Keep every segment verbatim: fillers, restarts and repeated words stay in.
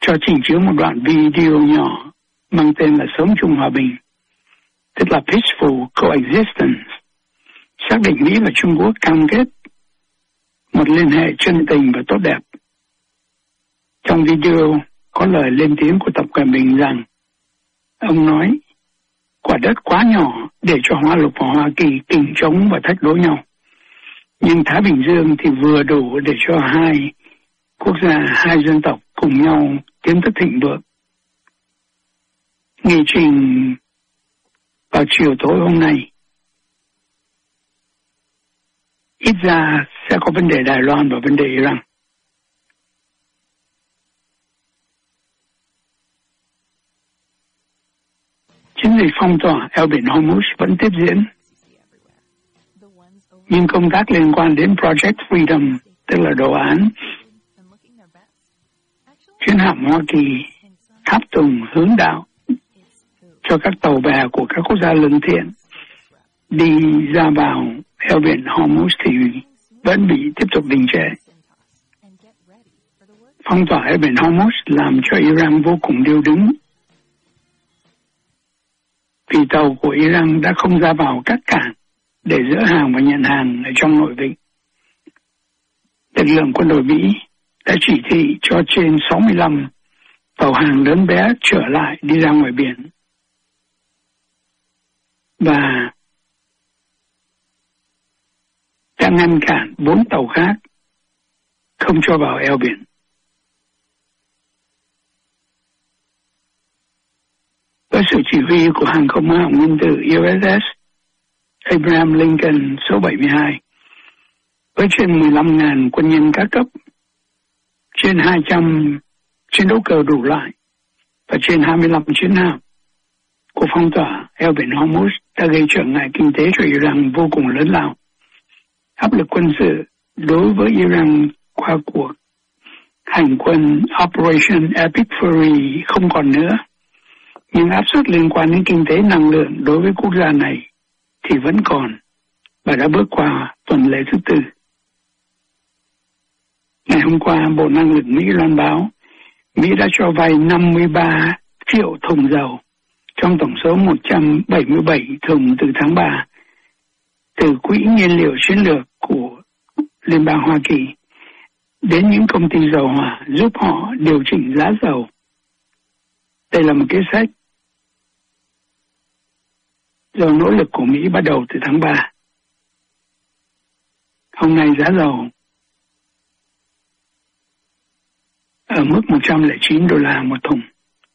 cho trình chiếu một đoạn video nhỏ mang tên là Sống chung hòa bình, tức là Peaceful Coexistence, xác định Mỹ và Trung Quốc cam kết một liên hệ chân tình và tốt đẹp. Trong video có lời lên tiếng của Tập Cận Bình rằng ông nói quả đất quá nhỏ để cho Hoa Lục và Hoa Kỳ kình chống và thách đố nhau, nhưng Thái Bình Dương thì vừa đủ để cho hai quốc gia, hai dân tộc cùng nhau tiến tới thịnh vượng. Nghị trình vào chiều tối hôm nay ít ra sẽ có vấn đề Đài Loan và vấn đề Iran. Chiến dịch phong tỏa eo biển Hormuz vẫn tiếp diễn, nhưng công tác liên quan đến Project Freedom, tức là đồ án chuyến hạm Hoa Kỳ tháp tùng hướng đạo cho các tàu bè của các quốc gia lân thiện đi ra vào eo biển Hormuz thì vẫn bị tiếp tục đình trệ. Phong tỏa eo biển Hormuz làm cho Iran vô cùng điêu đứng, vì tàu của Iran đã không ra vào các cảng để dỡ hàng và nhận hàng ở trong nội vịnh. Lực lượng quân đội Mỹ đã chỉ thị cho trên sáu mươi lăm tàu hàng lớn bé trở lại đi ra ngoài biển, và đã ngăn cản bốn tàu khác không cho vào eo biển. Với sự chỉ huy của hàng không hạm nguyên tử u ét ét Abraham Lincoln số bảy mươi hai, với trên mười lăm nghìn quân nhân các cấp, trên hai trăm chiến đấu cơ đủ loại và trên hai mươi lăm chiến hạm, cuộc phong tỏa eo biển Hormuz đã gây trở ngại kinh tế cho Iran vô cùng lớn lao. Áp lực quân sự đối với Iran qua cuộc hành quân Operation Epic Fury không còn nữa, nhưng áp suất liên quan đến kinh tế năng lượng đối với quốc gia này thì vẫn còn và đã bước qua tuần lễ thứ tư. Ngày hôm qua, Bộ Năng lượng Mỹ loan báo Mỹ đã cho vay năm mươi ba triệu thùng dầu trong tổng số một trăm bảy mươi bảy thùng từ tháng ba từ quỹ nhiên liệu chiến lược của Liên bang Hoa Kỳ đến những công ty dầu hỏa giúp họ điều chỉnh giá dầu. Đây là một kế sách do nỗ lực của Mỹ bắt đầu từ tháng ba. Hôm nay giá dầu ở mức một trăm lẻ chín đô la một thùng.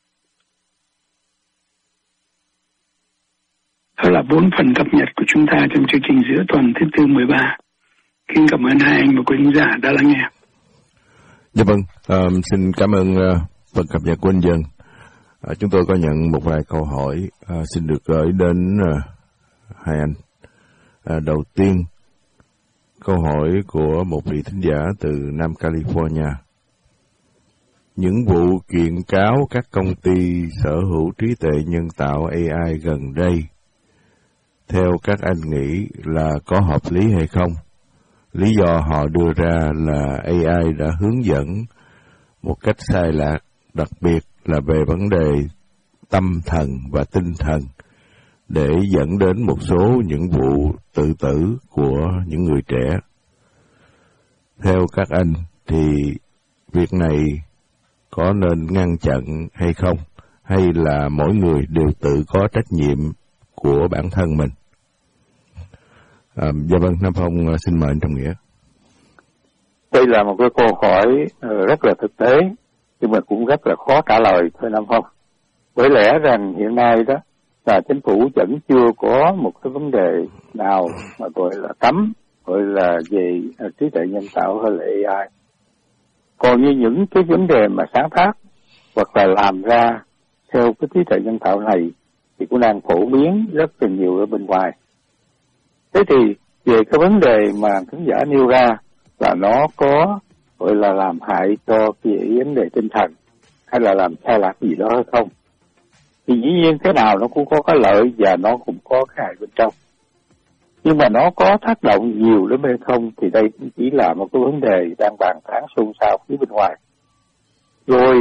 Đó là bốn phần cập nhật của chúng ta trong chương trình giữa tuần thứ tư mười ba. Kính cảm ơn hai anh và quý khán giả đã lắng nghe. Dạ vâng, à, xin cảm ơn uh, phần cập nhật của anh Dân. À, chúng tôi có nhận một vài câu hỏi à, xin được gửi đến à, hai anh. À, đầu tiên, câu hỏi của một vị thính giả từ Nam California. Những vụ kiện cáo các công ty sở hữu trí tuệ nhân tạo a i gần đây, theo các anh nghĩ là có hợp lý hay không? Lý do họ đưa ra là a i đã hướng dẫn một cách sai lạc, đặc biệt là về vấn đề tâm thần và tinh thần, để dẫn đến một số những vụ tự tử của những người trẻ. Theo các anh thì việc này có nên ngăn chặn hay không, hay là mỗi người đều tự có trách nhiệm của bản thân mình? À, dạ vâng, Nam Phong xin mời anh Trọng Nghĩa. Đây là một cái câu hỏi rất là thực tế, nhưng mà cũng rất là khó trả lời thôi Nam Phong. Bởi lẽ rằng hiện nay đó là chính phủ vẫn chưa có một cái vấn đề nào mà gọi là cấm, gọi là về trí tuệ nhân tạo hay là a i. Còn như những cái vấn đề mà sáng tác hoặc là làm ra theo cái trí tuệ nhân tạo này thì cũng đang phổ biến rất là nhiều ở bên ngoài. Thế thì về cái vấn đề mà khán giả nêu ra là nó có gọi là làm hại cho cái vấn đề tinh thần hay là làm sai lạc gì đó hay không, thì dĩ nhiên thế nào nó cũng có cái lợi và nó cũng có cái hại bên trong. Nhưng mà nó có tác động nhiều đến bên không thì đây cũng chỉ là một cái vấn đề đang bàn tán xôn xao phía bên ngoài. Rồi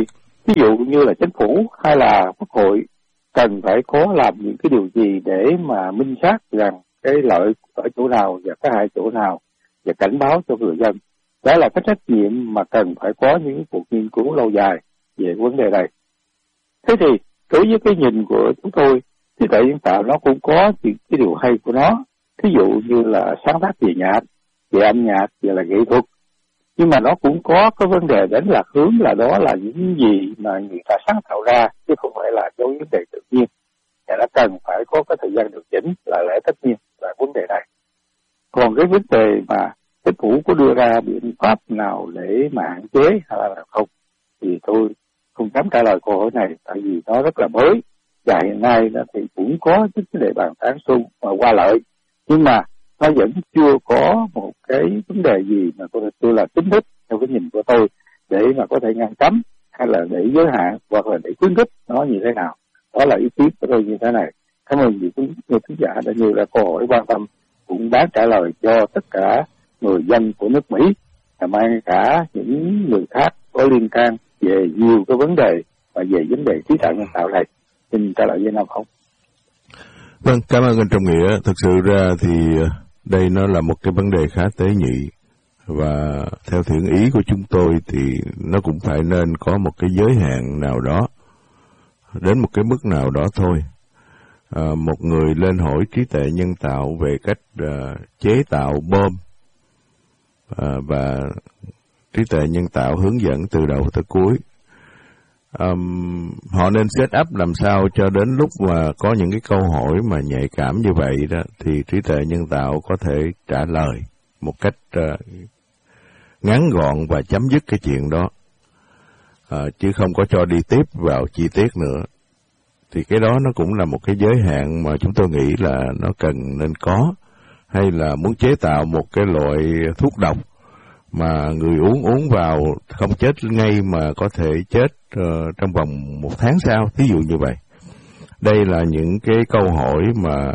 Ví dụ như là chính phủ hay là quốc hội cần phải có làm những cái điều gì để mà minh xác rằng cái lợi ở chỗ nào và cái hại chỗ nào và cảnh báo cho người dân. Đó là cái trách nhiệm mà cần phải có những cuộc nghiên cứu lâu dài về vấn đề này. Thế thì đối với cái nhìn của chúng tôi, trí tuệ nhân tạo nó cũng có những cái điều hay của nó. Ví dụ như là sáng tác về nhạc, về âm nhạc, về là nghệ thuật. Nhưng mà nó cũng có cái vấn đề đánh lạc hướng là đó là những gì mà người ta sáng tạo ra, chứ không phải là do vấn đề tự nhiên. Và nó cần phải có cái thời gian điều chỉnh là lẽ tất nhiên là vấn đề này. Còn cái vấn đề mà chính phủ có đưa ra biện pháp nào để mà hạn chế hay là không, thì tôi không dám trả lời câu hỏi này, tại vì nó rất là mới. Và hiện nay nó thì cũng có những cái đề bàn tán xung và qua lợi, nhưng mà nó vẫn chưa có một cái vấn đề gì mà tôi tôi là chính thức theo cái nhìn của tôi để mà có thể ngăn cấm hay là để giới hạn hoặc là để khuyến khích nó như thế nào. Đó là ý kiến của tôi như thế này. Cảm ơn vị khán giả đã nhiều ra câu hỏi quan tâm, cũng đáng trả lời cho tất cả người dân của nước Mỹ và mang cả những người khác có liên can về nhiều cái vấn đề và về vấn đề trí tuệ nhân tạo này. Xin trả lời với Nam Phong. Vâng, cảm ơn anh Trọng Nghĩa. Thực sự ra thì đây nó là một cái vấn đề khá tế nhị, và theo thiện ý của chúng tôi thì nó cũng phải nên có một cái giới hạn nào đó, đến một cái mức nào đó thôi. À, một người lên hỏi trí tuệ nhân tạo về cách uh, chế tạo bom, à, và trí tuệ nhân tạo hướng dẫn từ đầu tới cuối. Um, họ nên set up làm sao cho đến lúc mà có những cái câu hỏi mà nhạy cảm như vậy đó, thì trí tuệ nhân tạo có thể trả lời một cách uh, ngắn gọn và chấm dứt cái chuyện đó, uh, chứ không có cho đi tiếp vào chi tiết nữa. Thì cái đó nó cũng là một cái giới hạn mà chúng tôi nghĩ là nó cần nên có. Hay là muốn chế tạo một cái loại thuốc độc mà người uống uống vào không chết ngay mà có thể chết uh, trong vòng một tháng sau, ví dụ như vậy. Đây là những cái câu hỏi mà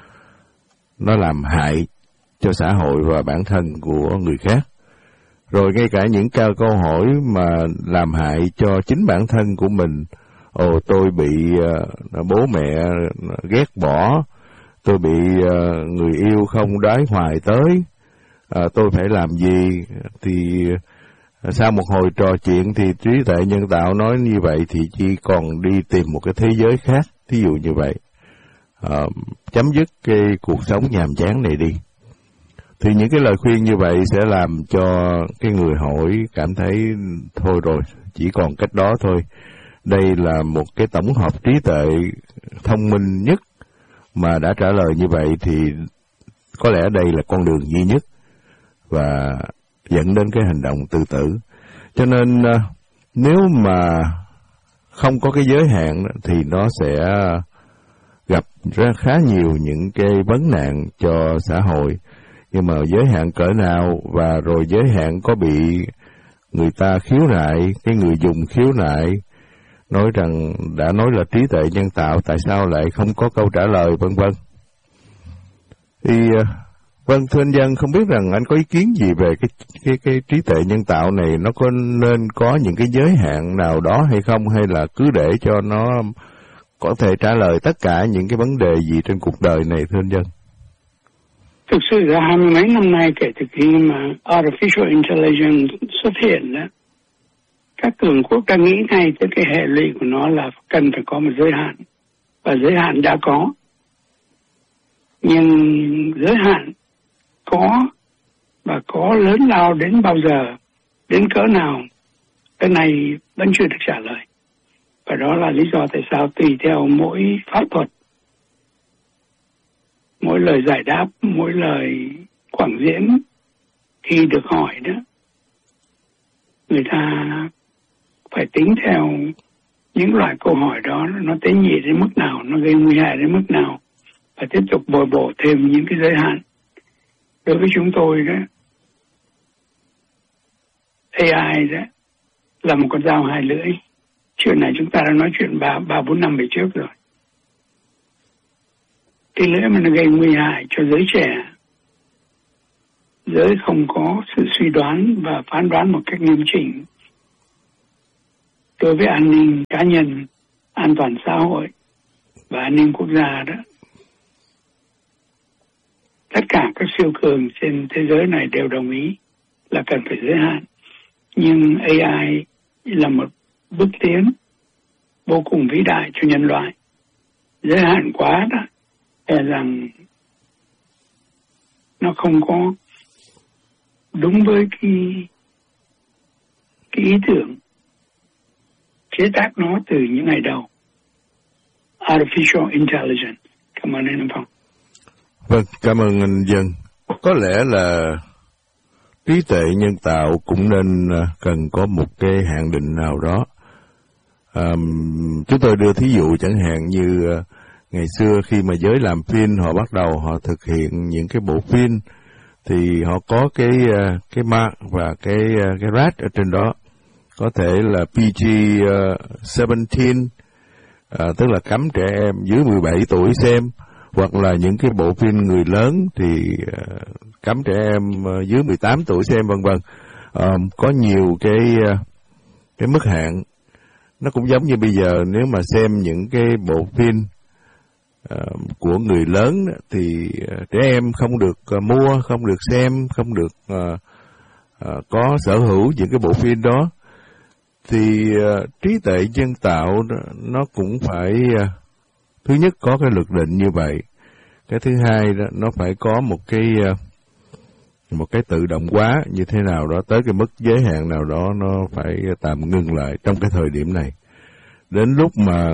nó làm hại cho xã hội và bản thân của người khác. Rồi ngay cả những câu câu hỏi mà làm hại cho chính bản thân của mình. Ồ, tôi bị uh, bố mẹ ghét bỏ, tôi bị uh, người yêu không đói hoài tới, uh, tôi phải làm gì? Thì uh, sau một hồi trò chuyện thì trí tuệ nhân tạo nói như vậy thì chỉ còn đi tìm một cái thế giới khác, thí dụ như vậy. Uh, chấm dứt cái cuộc sống nhàm chán này đi. Thì những cái lời khuyên như vậy sẽ làm cho cái người hỏi cảm thấy thôi rồi, chỉ còn cách đó thôi. Đây là một cái tổng hợp trí tuệ thông minh nhất mà đã trả lời như vậy thì có lẽ đây là con đường duy nhất và dẫn đến cái hành động tự tử. Cho nên nếu mà không có cái giới hạn thì nó sẽ gặp ra khá nhiều những cái vấn nạn cho xã hội. Nhưng mà giới hạn cỡ nào và rồi giới hạn có bị người ta khiếu nại, cái người dùng khiếu nại, nói rằng đã nói là trí tuệ nhân tạo, tại sao lại không có câu trả lời, vân vân. Thì vâng, thưa anh Dân, không biết rằng anh có ý kiến gì về cái cái cái trí tuệ nhân tạo này, nó có nên có những cái giới hạn nào đó hay không, hay là cứ để cho nó có thể trả lời tất cả những cái vấn đề gì trên cuộc đời này, thưa anh Dân? Thực sự là hai mươi mấy năm nay kể từ khi mà Artificial Intelligence xuất hiện đó, các cường quốc đã nghĩ ngay tới cái hệ lụy của nó là cần phải có một giới hạn, và giới hạn đã có. Nhưng giới hạn có và có lớn lao đến bao giờ, đến cỡ nào, cái này vẫn chưa được trả lời. Và đó là lý do tại sao tùy theo mỗi pháp thuật, mỗi lời giải đáp, mỗi lời quảng diễn khi được hỏi đó, người ta phải tính theo những loại câu hỏi đó nó tế nhị đến mức nào, nó gây nguy hại đến mức nào, và tiếp tục bồi bổ thêm những cái giới hạn. Đối với chúng tôi đó, a i đó là một con dao hai lưỡi. Chuyện này chúng ta đã nói chuyện ba ba bốn năm về trước rồi. Cái lưỡi mà nó gây nguy hại cho giới trẻ, giới không có sự suy đoán và phán đoán một cách nghiêm chỉnh, đối với an ninh cá nhân, an toàn xã hội và an ninh quốc gia đó. Tất cả các siêu cường trên thế giới này đều đồng ý là cần phải giới hạn. Nhưng a i là một bước tiến vô cùng vĩ đại cho nhân loại. Giới hạn quá đó, là rằng nó không có đúng với cái, cái ý tưởng chế tác nó từ những ngày đầu. Artificial Intelligence. Cảm ơn anh Phong. Vâng, cảm ơn anh Dân. Có lẽ là trí tuệ nhân tạo cũng nên cần có một cái hạn định nào đó. À, chúng tôi đưa thí dụ chẳng hạn như uh, ngày xưa khi mà giới làm phim họ bắt đầu họ thực hiện những cái bộ phim thì họ có cái uh, cái mark và cái uh, cái rate ở trên đó, có thể là P G mười bảy, uh, tức là cấm trẻ em dưới mười bảy tuổi xem, hoặc là những cái bộ phim người lớn thì uh, cấm trẻ em uh, dưới mười tám tuổi xem, vân vân. Uh, có nhiều cái uh, cái mức hạn. Nó cũng giống như bây giờ nếu mà xem những cái bộ phim uh, của người lớn thì uh, trẻ em không được uh, mua, không được xem, không được uh, uh, có sở hữu những cái bộ phim đó. Thì uh, trí tuệ nhân tạo nó cũng phải uh, thứ nhất có cái luật định như vậy. Cái thứ hai đó, nó phải có một cái uh, một cái tự động hóa như thế nào đó, tới cái mức giới hạn nào đó nó phải tạm ngưng lại trong cái thời điểm này. Đến lúc mà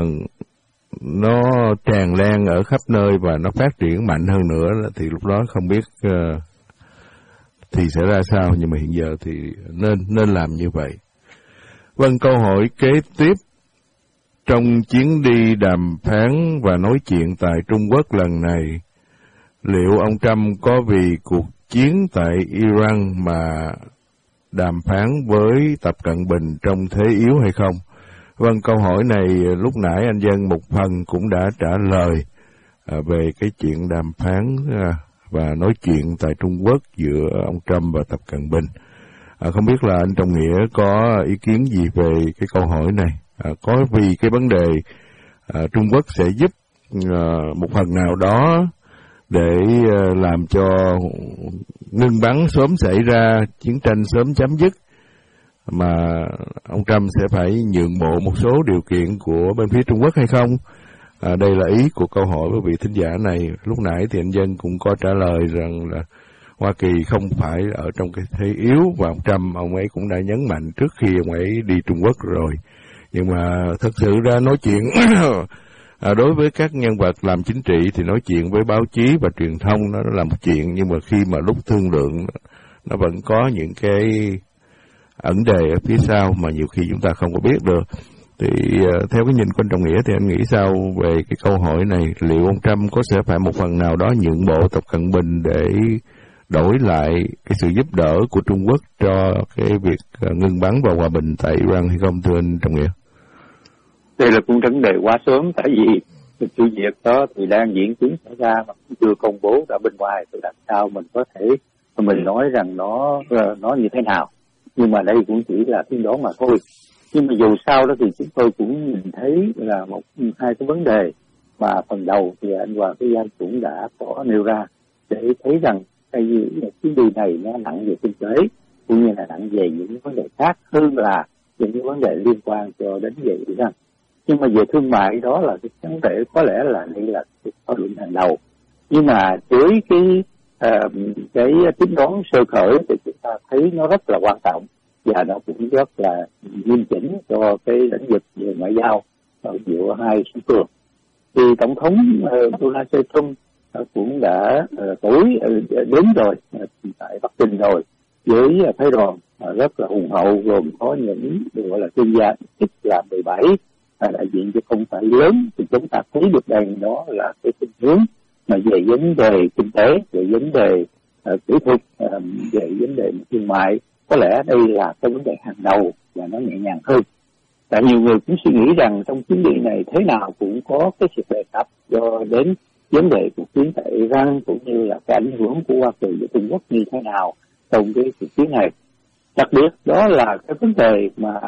nó tràn lan ở khắp nơi và nó phát triển mạnh hơn nữa thì lúc đó không biết uh, thì sẽ ra sao, nhưng mà hiện giờ thì nên nên làm như vậy. Vâng, câu hỏi kế tiếp. Trong chuyến đi đàm phán và nói chuyện tại Trung Quốc lần này, liệu ông Trump có vì cuộc chiến tại Iran mà đàm phán với Tập Cận Bình trong thế yếu hay không? Vâng, câu hỏi này lúc nãy anh Dân một phần cũng đã trả lời à, về cái chuyện đàm phán à, và nói chuyện tại Trung Quốc giữa ông Trump và Tập Cận Bình. À, không biết là anh Trọng Nghĩa có ý kiến gì về cái câu hỏi này? À, có vì cái vấn đề à, Trung Quốc sẽ giúp à, một phần nào đó để à, làm cho ngưng bắn sớm xảy ra, chiến tranh sớm chấm dứt, mà ông Trump sẽ phải nhượng bộ một số điều kiện của bên phía Trung Quốc hay không? À, đây là ý của câu hỏi của vị thính giả này. Lúc nãy thì anh Dân cũng có trả lời rằng là Hoa Kỳ không phải ở trong cái thế yếu, và ông Trump, ông ấy cũng đã nhấn mạnh trước khi ông ấy đi Trung Quốc rồi. Nhưng mà thật sự ra nói chuyện à, đối với các nhân vật làm chính trị thì nói chuyện với báo chí và truyền thông nó là một chuyện, nhưng mà khi mà lúc thương lượng nó vẫn có những cái ẩn đề ở phía sau mà nhiều khi chúng ta không có biết được. Thì uh, theo cái nhìn của anh Trọng Nghĩa thì anh nghĩ sao về cái câu hỏi này? Liệu ông Trump có sẽ phải một phần nào đó nhượng bộ Tập Cận Bình để đổi lại cái sự giúp đỡ của Trung Quốc cho cái việc uh, ngưng bắn và hòa bình tại Iran hay không, thưa anh Trọng Nghĩa? Đây là cũng vấn đề quá sớm, tại vì sự việc đó thì đang diễn tiến xảy ra mà chưa công bố ra bên ngoài, thì làm sao mình có thể mình nói rằng nó nó như thế nào? Nhưng mà đây cũng chỉ là tiên đoán mà thôi. Nhưng mà dù sao đó thì chúng tôi cũng nhìn thấy là một hai cái vấn đề mà phần đầu thì anh Hoàng Thế Giang cũng đã có nêu ra, để thấy rằng cái chuyến đi này nó nặng về kinh tế cũng như là nặng về những vấn đề khác hơn là những cái vấn đề liên quan cho đến về Iran. Nhưng mà về thương mại đó là cái vấn đề có lẽ là đây là cái thảo luận hàng đầu. Nhưng mà với cái uh, cái tính toán sơ khởi thì chúng ta thấy nó rất là quan trọng, và nó cũng rất là nghiêm chỉnh cho cái lĩnh vực về ngoại giao ở giữa hai sứ cường. Thì tổng thống uh, Donald Trump uh, cũng đã uh, tối uh, đến rồi uh, tại Bắc Kinh rồi, với uh, phái đoàn uh, rất là hùng hậu, gồm có những gọi là chuyên gia ít là mười bảy uh, đại diện cho không phải lớn. Thì chúng ta thấy được đây đó là cái tình hướng mà về vấn đề kinh tế, về vấn đề uh, kỹ thuật, uh, về vấn đề thương mại. Có lẽ đây là cái vấn đề hàng đầu và nó nhẹ nhàng hơn. Tại nhiều người cũng suy nghĩ rằng trong chuyến đi này thế nào cũng có cái sự đề cập cho đến vấn đề cuộc chiến tại Iran, cũng như là cái ảnh hưởng của Hoa Kỳ và Trung Quốc như thế nào trong cái cuộc chiến này. Đặc biệt đó là cái vấn đề mà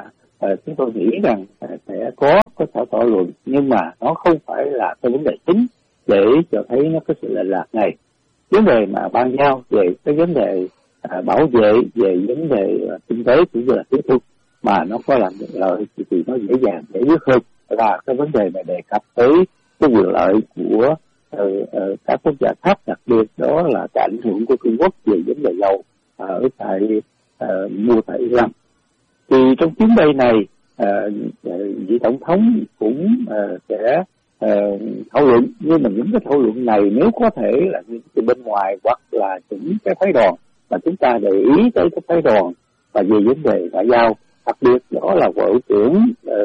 uh, chúng tôi nghĩ rằng uh, sẽ có có thể thảo luận, nhưng mà nó không phải là cái vấn đề chính để cho thấy nó có sự lệch lạc này. Vấn đề mà ban giao về cái vấn đề uh, bảo vệ, về vấn đề uh, kinh tế cũng như là kỹ thuật mà nó có làm được lợi thì, thì nó dễ dàng dễ dứt hơn là cái vấn đề mà đề cập tới cái quyền lợi của uh, uh, các quốc gia khác, đặc biệt đó là cái ảnh hưởng của Trung Quốc về vấn đề dầu ở tại uh, mua tại Iran. Thì trong chuyến bay này uh, vị tổng thống cũng uh, sẽ uh, thảo luận, nhưng mà những cái thảo luận này nếu có thể là từ bên ngoài hoặc là những cái phái đoàn mà chúng ta để ý tới cái phái đoàn và về vấn đề ngoại giao, đặc biệt đó là bộ trưởng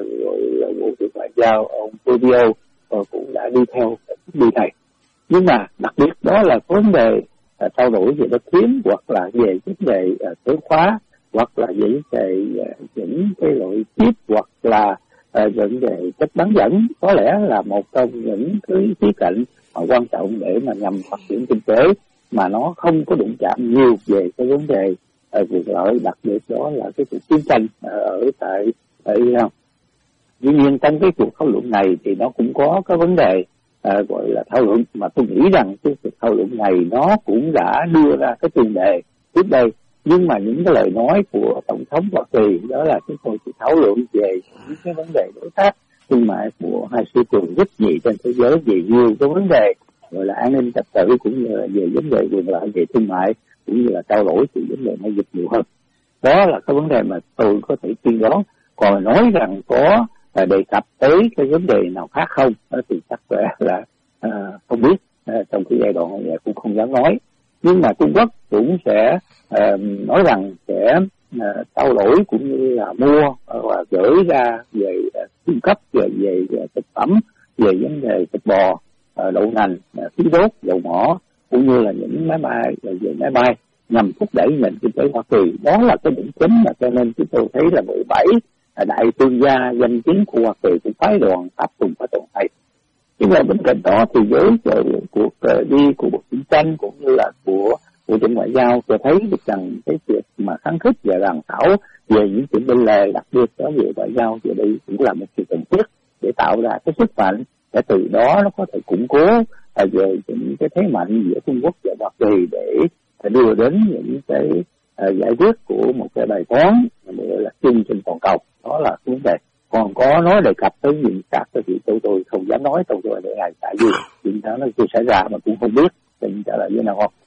uh, bộ trưởng ngoại giao ông Rubio uh, cũng đã đi theo chuyến đi này. Nhưng mà đặc biệt đó là vấn đề uh, trao đổi về đất hiếm, hoặc là về vấn đề uh, thuế khóa, hoặc là về vấn đề uh, những cái loại chip, hoặc là uh, vấn đề chất bán dẫn, có lẽ là một trong những cái khía cạnh uh, quan trọng để mà nhằm phát triển kinh tế mà nó không có đụng chạm nhiều về cái vấn đề uh, quyền lợi, đặc biệt đó là cái cuộc chiến tranh uh, ở tại ở Iran. Tuy nhiên trong cái cuộc thảo luận này thì nó cũng có cái vấn đề uh, gọi là thảo luận mà tôi nghĩ rằng cái cuộc thảo luận này nó cũng đã đưa ra cái tiền đề trước đây, nhưng mà những cái lời nói của tổng thống Hoa Kỳ đó là chúng tôi chỉ thảo luận về những cái vấn đề đối tác thương mại của hai siêu cường rất nhì trên thế giới, về nhiều cái vấn đề gọi là an ninh trật tự cũng như là về vấn đề quyền lợi về thương mại cũng như là trao đổi về vấn đề貿dịch nhiều hơn. Đó là cái vấn đề mà tôi có thể tiên đoán. Còn nói rằng có à, đề cập tới cái vấn đề nào khác không đó thì chắc là à, không biết, à, trong cái giai đoạn này cũng không dám nói. Nhưng mà Trung Quốc cũng sẽ à, nói rằng sẽ à, trao đổi cũng như là mua và gửi ra về à, cung cấp về về, về thực phẩm, về vấn đề thịt bò, à, đậu nành, à, khí đốt, dầu mỏ cũng như là những máy bay về máy bay nhằm thúc đẩy nền kinh tế Hoa Kỳ. Đó là cái điểm chính mà cho nên chúng tôi thấy là mười bảy đại thương gia danh tiếng của Hoa Kỳ cũng phái đoàn tập trung ở trong này. Nhưng mà bên cạnh đó thì với cuộc đi của Bộ Chiến tranh cũng như là của Bộ trưởng Ngoại giao tôi thấy được rằng cái việc mà kháng khích và bàn thảo về những chuyện bên lề, đặc biệt đó về ngoại giao về đây cũng là một sự cần thiết để tạo ra cái sức mạnh để từ đó nó có thể củng cố về những cái thế mạnh giữa Trung Quốc và Hoa Kỳ để đưa đến những cái giải quyết của một cái bài toán là chung trên toàn cầu. Đó là vấn đề. Còn có nói đề cập tới những các thì tôi tôi không dám nói, tôi tôi để ngày tại vì chuyện đó nó chưa xảy ra mà cũng không biết tình trả lời như nào không.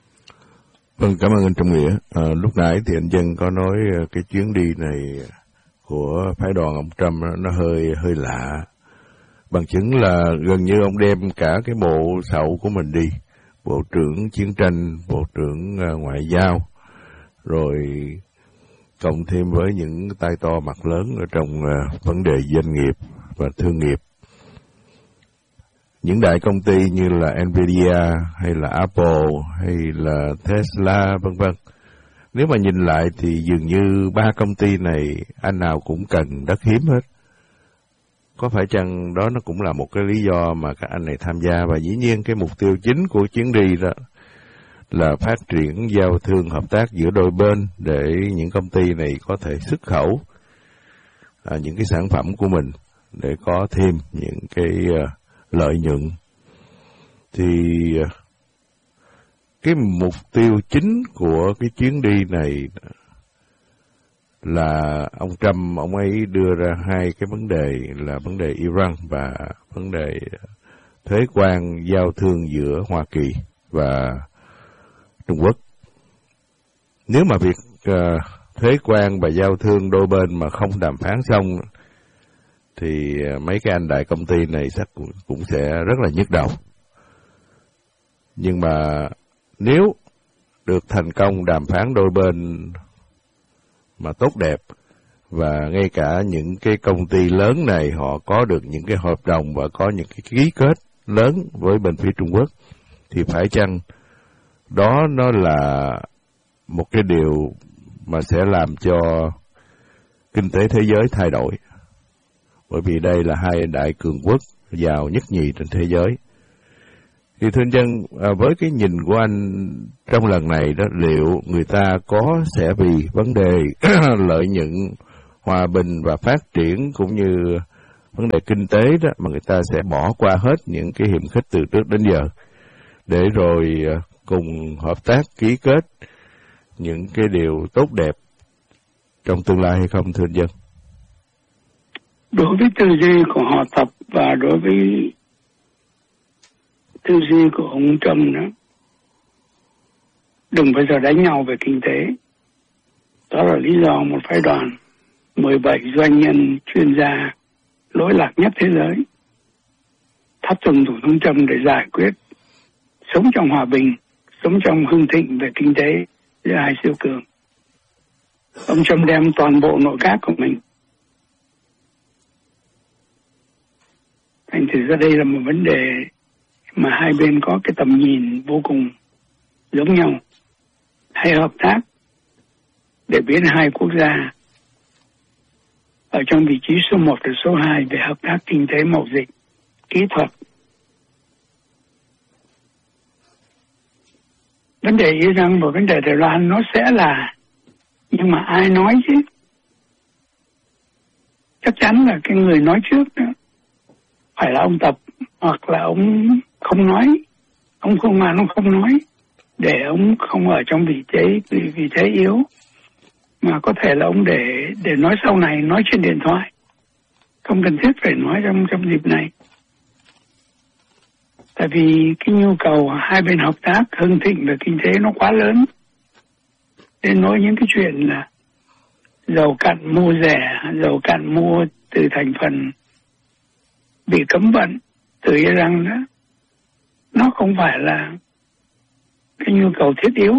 Vâng, cảm ơn anh Trọng Nghĩa. À, lúc nãy thì anh Dân có nói cái chuyến đi này của phái đoàn ông Trump nó hơi hơi lạ, bằng chứng là gần như ông đem cả cái bộ sậu của mình đi, bộ trưởng chiến tranh, bộ trưởng uh, ngoại giao, rồi cộng thêm với những tay to mặt lớn ở trong uh, vấn đề doanh nghiệp và thương nghiệp. Những đại công ty như là Nvidia hay là Apple hay là Tesla vân vân. Nếu mà nhìn lại thì dường như ba công ty này anh nào cũng cần đất hiếm hết. Có phải chăng đó nó cũng là một cái lý do mà các anh này tham gia, và dĩ nhiên cái mục tiêu chính của chuyến đi đó là phát triển giao thương hợp tác giữa đôi bên để những công ty này có thể xuất khẩu à, những cái sản phẩm của mình để có thêm những cái uh, lợi nhuận. Thì uh, cái mục tiêu chính của cái chuyến đi này là ông Trump, ông ấy đưa ra hai cái vấn đề là vấn đề Iran và vấn đề thuế quan giao thương giữa Hoa Kỳ và Trung Quốc. Nếu mà việc uh, thuế quan và giao thương đôi bên mà không đàm phán xong thì uh, mấy cái anh đại công ty này chắc cũng, cũng sẽ rất là nhức đầu. Nhưng mà nếu được thành công đàm phán đôi bên mà tốt đẹp, và ngay cả những cái công ty lớn này họ có được những cái hợp đồng và có những cái ký kết lớn với bên phía Trung Quốc, thì phải chăng đó nó là một cái điều mà sẽ làm cho kinh tế thế giới thay đổi. Bởi vì đây là hai đại cường quốc giàu nhất nhì trên thế giới. Thì thưa anh Dân, với cái nhìn của anh trong lần này đó, liệu người ta có sẽ vì vấn đề lợi nhuận hòa bình và phát triển cũng như vấn đề kinh tế đó, mà người ta sẽ bỏ qua hết những cái hiềm khích từ trước đến giờ để rồi cùng hợp tác ký kết những cái điều tốt đẹp trong tương lai hay không, thưa anh Dân? Đối với tư duy của họ Tập và đối với tư duy của ông Trump đó, đừng bao giờ đánh nhau về kinh tế. Đó là lý do một phái đoàn mười bảy doanh nhân chuyên gia lỗi lạc nhất thế giới tháp tùng Thủ tướng Trump để giải quyết sống trong hòa bình, sống trong hưng thịnh về kinh tế giữa hai siêu cường. Ông Trump đem toàn bộ nội các của mình. Thành thử ra đây là một vấn đề mà hai bên có cái tầm nhìn vô cùng giống nhau. Hãy hợp tác để biến hai quốc gia ở trong vị trí số một và số hai về hợp tác kinh tế, mậu dịch, kỹ thuật. Vấn đề Iran và vấn đề Đài Loan nó sẽ là, nhưng mà ai nói chứ? Chắc chắn là cái người nói trước đó phải là ông Tập, hoặc là ông không nói, ông không mà ông không nói để ông không ở trong vị thế vị, vị thế yếu, mà có thể là ông để để nói sau này, nói trên điện thoại, không cần thiết phải nói trong trong dịp này. Tại vì cái nhu cầu hai bên hợp tác hưng thịnh về kinh tế nó quá lớn, nên nói những cái chuyện là dầu cặn mua rẻ, dầu cặn mua từ thành phần bị cấm vận từ Iran đó, nó không phải là cái nhu cầu thiết yếu.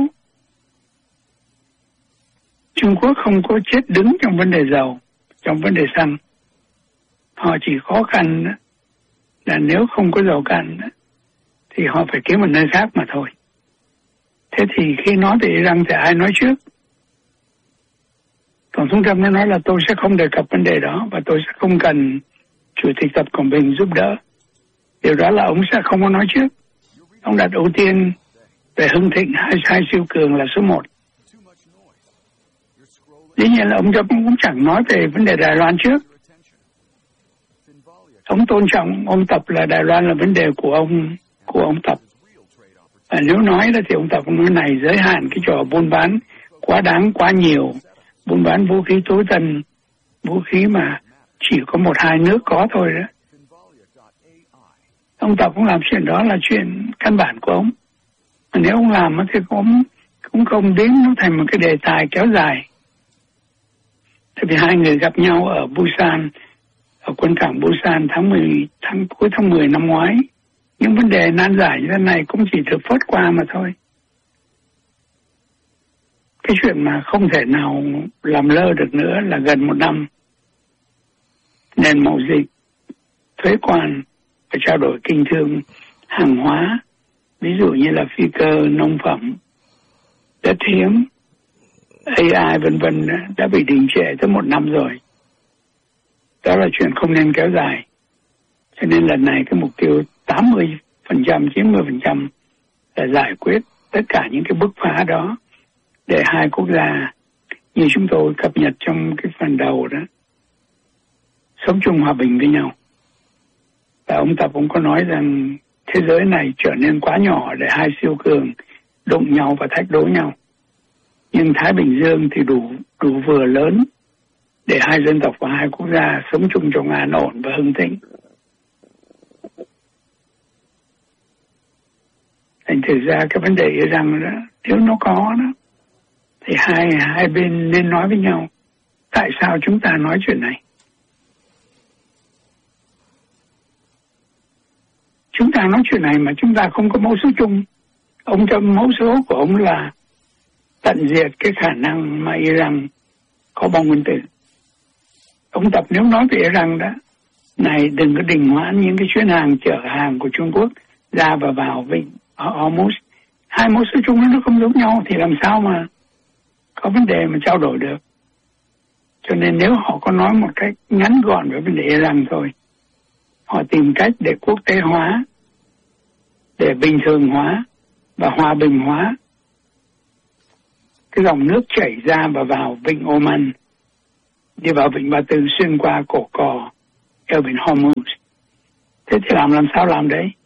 Trung Quốc không có chết đứng trong vấn đề dầu, trong vấn đề xăng. Họ chỉ khó khăn đó, là nếu không có dầu cặn đó, thì họ phải kiếm một nơi khác mà thôi. Thế thì khi nói về Iran thì ai nói trước? Tổng thống Trump nó nói là tôi sẽ không đề cập vấn đề đó và tôi sẽ không cần Chủ tịch Tập Cận Bình giúp đỡ. Điều đó là ông sẽ không có nói trước. Ông đặt ưu tiên về hưng thịnh hai, hai siêu cường là số một. Dĩ nhiên là ông Trump cũng chẳng nói về vấn đề Đài Loan trước. Ông tôn trọng ông Tập là Đài Loan là vấn đề của ông của ông Tập. Và nếu nói là thì ông Tập nói này giới hạn cái trò buôn bán quá đáng, quá nhiều, buôn bán vũ khí tối tân, vũ khí mà chỉ có một hai nước có thôi đó. Ông Tập cũng làm chuyện đó là chuyện căn bản của ông. Mà nếu ông làm thì cũng cũng không biến nó thành một cái đề tài kéo dài. Tại vì hai người gặp nhau ở Busan, ở quân cảng Busan tháng mười, tháng cuối tháng mười năm ngoái. Những vấn đề nan giải như thế này cũng chỉ được phớt qua mà thôi. Cái chuyện mà không thể nào làm lơ được nữa là gần một năm. Nền mậu dịch, thuế quan, phải trao đổi kinh thương, hàng hóa, ví dụ như là phi cơ, nông phẩm, đất hiếm, a i vân vân đã bị đình trệ tới một năm rồi. Đó là chuyện không nên kéo dài. Cho nên lần này cái mục tiêu tám mươi phần trăm, chín mươi phần trăm là giải quyết tất cả những cái bứt phá đó để hai quốc gia như chúng tôi cập nhật trong cái phần đầu đó sống chung hòa bình với nhau. Và ông Tập cũng có nói rằng thế giới này trở nên quá nhỏ để hai siêu cường đụng nhau và thách đố nhau. Nhưng Thái Bình Dương thì đủ đủ vừa lớn để hai dân tộc và hai quốc gia sống chung trong an ổn và hưng thịnh. Thành thử ra cái vấn đề rằng đó, nếu nó có đó, thì hai hai bên nên nói với nhau tại sao chúng ta nói chuyện này. Chúng ta nói chuyện này mà chúng ta không có mẫu số chung. Ông trong mẫu số của ông là tận diệt cái khả năng mà Iran có bom nguyên tử. Ông Tập nếu nói về Iran đó, này đừng có đình hoãn những cái chuyến hàng chở hàng của Trung Quốc ra và vào vịnh Hormuz. Hai mẫu số chung nó không giống nhau thì làm sao mà có vấn đề mà trao đổi được. Cho nên nếu họ có nói một cách ngắn gọn về vấn đề Iran thôi, họ tìm cách để quốc tế hóa, để bình thường hóa và hòa bình hóa cái dòng nước chảy ra và vào vịnh Oman đi vào vịnh Ba Tư xuyên qua cổ cò eo biển Hormuz. Thế thì làm làm sao làm đấy?